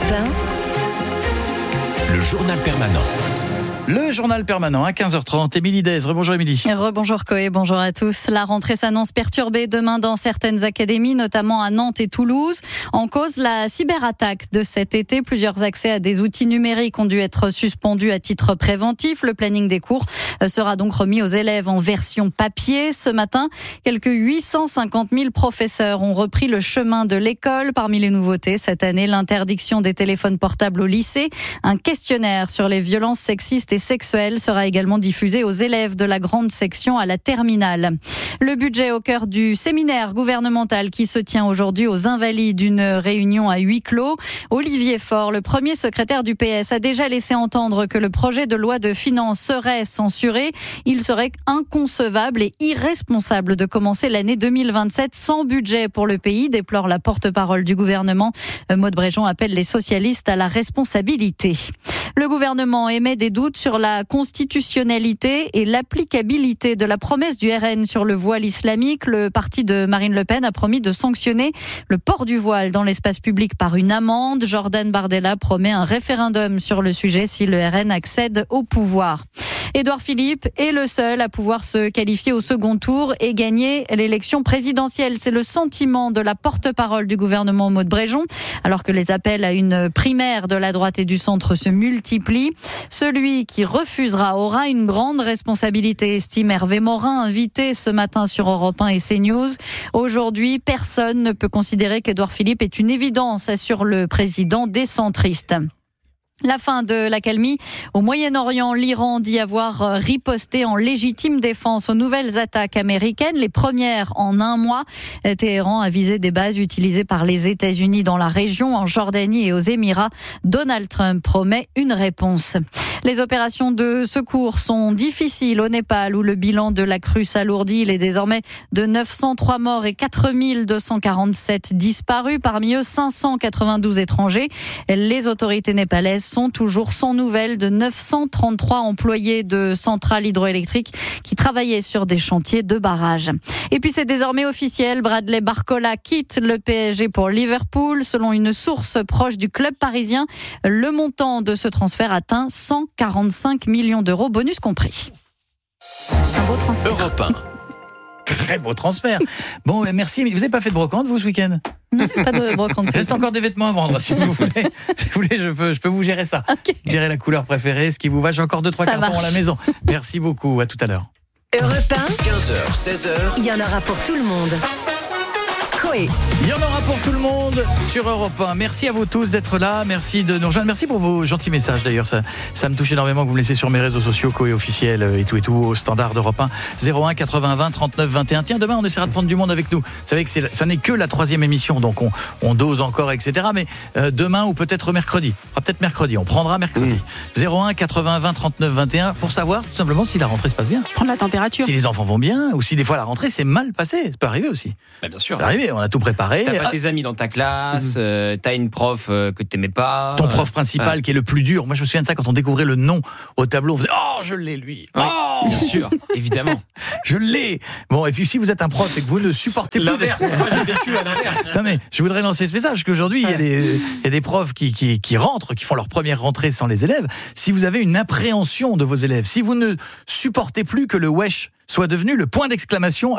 1. Le journal permanent. Le journal permanent à 15h30. Émilie Dez. Rebonjour Émilie. Rebonjour Coé, bonjour à tous. La rentrée s'annonce perturbée demain dans certaines académies, notamment à Nantes et Toulouse. En cause, la cyberattaque de cet été. Plusieurs accès à des outils numériques ont dû être suspendus à titre préventif. Le planning des cours sera donc remis aux élèves en version papier. Ce matin, quelques 850 000 professeurs ont repris le chemin de l'école. Parmi les nouveautés, cette année, l'interdiction des téléphones portables au lycée. Un questionnaire sur les violences sexistes et sexuelle sera également diffusé aux élèves de la grande section à la terminale. Le budget au cœur du séminaire gouvernemental qui se tient aujourd'hui aux Invalides, une réunion à huis clos. Olivier Faure, le premier secrétaire du PS, a déjà laissé entendre que le projet de loi de finances serait censuré. Il serait inconcevable et irresponsable de commencer l'année 2027 sans budget pour le pays, déplore la porte-parole du gouvernement. Maud Bréjon appelle les socialistes à la responsabilité. Le gouvernement émet des doutes sur la constitutionnalité et l'applicabilité de la promesse du RN sur le voile islamique. Le parti de Marine Le Pen a promis de sanctionner le port du voile dans l'espace public par une amende. Jordan Bardella promet un référendum sur le sujet si le RN accède au pouvoir. Édouard Philippe est le seul à pouvoir se qualifier au second tour et gagner l'élection présidentielle. C'est le sentiment de la porte-parole du gouvernement Maud Bréjon, alors que les appels à une primaire de la droite et du centre se multiplient. Celui qui refusera aura une grande responsabilité, estime Hervé Morin, invité ce matin sur Europe 1 et CNews. Aujourd'hui, personne ne peut considérer qu'Édouard Philippe est une évidence, assure le président des centristes. La fin de l'accalmie au Moyen-Orient, l'Iran dit avoir riposté en légitime défense aux nouvelles attaques américaines, les premières en un mois. Téhéran a visé des bases utilisées par les États-Unis dans la région, en Jordanie et aux Émirats. Donald Trump promet une réponse. Les opérations de secours sont difficiles au Népal, où le bilan de la crue s'alourdit. Il est désormais de 903 morts et 4247 disparus, parmi eux 592 étrangers. Les autorités népalaises sont toujours sans nouvelles de 933 employés de centrales hydroélectriques qui travaillaient sur des chantiers de barrages. Et puis c'est désormais officiel, Bradley Barcola quitte le PSG pour Liverpool. Selon une source proche du club parisien, le montant de ce transfert atteint 145 millions d'euros, bonus compris. Un beau transfert. Europe 1. Très beau transfert. Bon, merci. Mais vous n'avez pas fait de brocante, vous, ce week-end ? Non, pas de brocante. Il reste encore des vêtements à vendre, si vous voulez. Je peux vous gérer ça. Okay. Vous direz la couleur préférée, ce qui vous va. J'ai encore 2-3 cartons à la maison. Merci beaucoup. À tout à l'heure. Europe 1, 15h, 16h. il y en aura pour tout le monde. Coé. Il y en aura pour tout le monde sur Europe 1. Merci à vous tous d'être là. Merci de nous rejoindre. Merci pour vos gentils messages d'ailleurs. Ça me touche énormément que vous me laissez sur mes réseaux sociaux, Coé officiel et tout, au standard d'Europe 1. 01 80 20 39 21. Tiens, demain on essaiera de prendre du monde avec nous. Vous savez que ça n'est que la 3e émission, donc on dose encore, etc. Mais demain ou peut-être mercredi. Peut-être mercredi. On prendra mercredi. 01 80 20 39 21 pour savoir tout simplement si la rentrée se passe bien. Prendre la température. Si les enfants vont bien ou si des fois la rentrée s'est mal passée. Ça peut arriver aussi. Bah, bien sûr. Ça peut arriver. On a tout préparé. T'as pas tes amis dans ta classe, t'as une prof que t'aimais pas. Ton prof principal qui est le plus dur. Moi je me souviens de ça quand on découvrait le nom au tableau. On faisait oh je l'ai lui. Oui, oh bien sûr, évidemment. Je l'ai. Bon et puis si vous êtes un prof et que vous ne supportez plus l'inverse. Moi j'ai vécu à l'inverse. Non mais je voudrais lancer ce message qu'aujourd'hui il y a des profs qui rentrent, qui font leur première rentrée sans les élèves. Si vous avez une appréhension de vos élèves, si vous ne supportez plus que le wesh soit devenu le point d'exclamation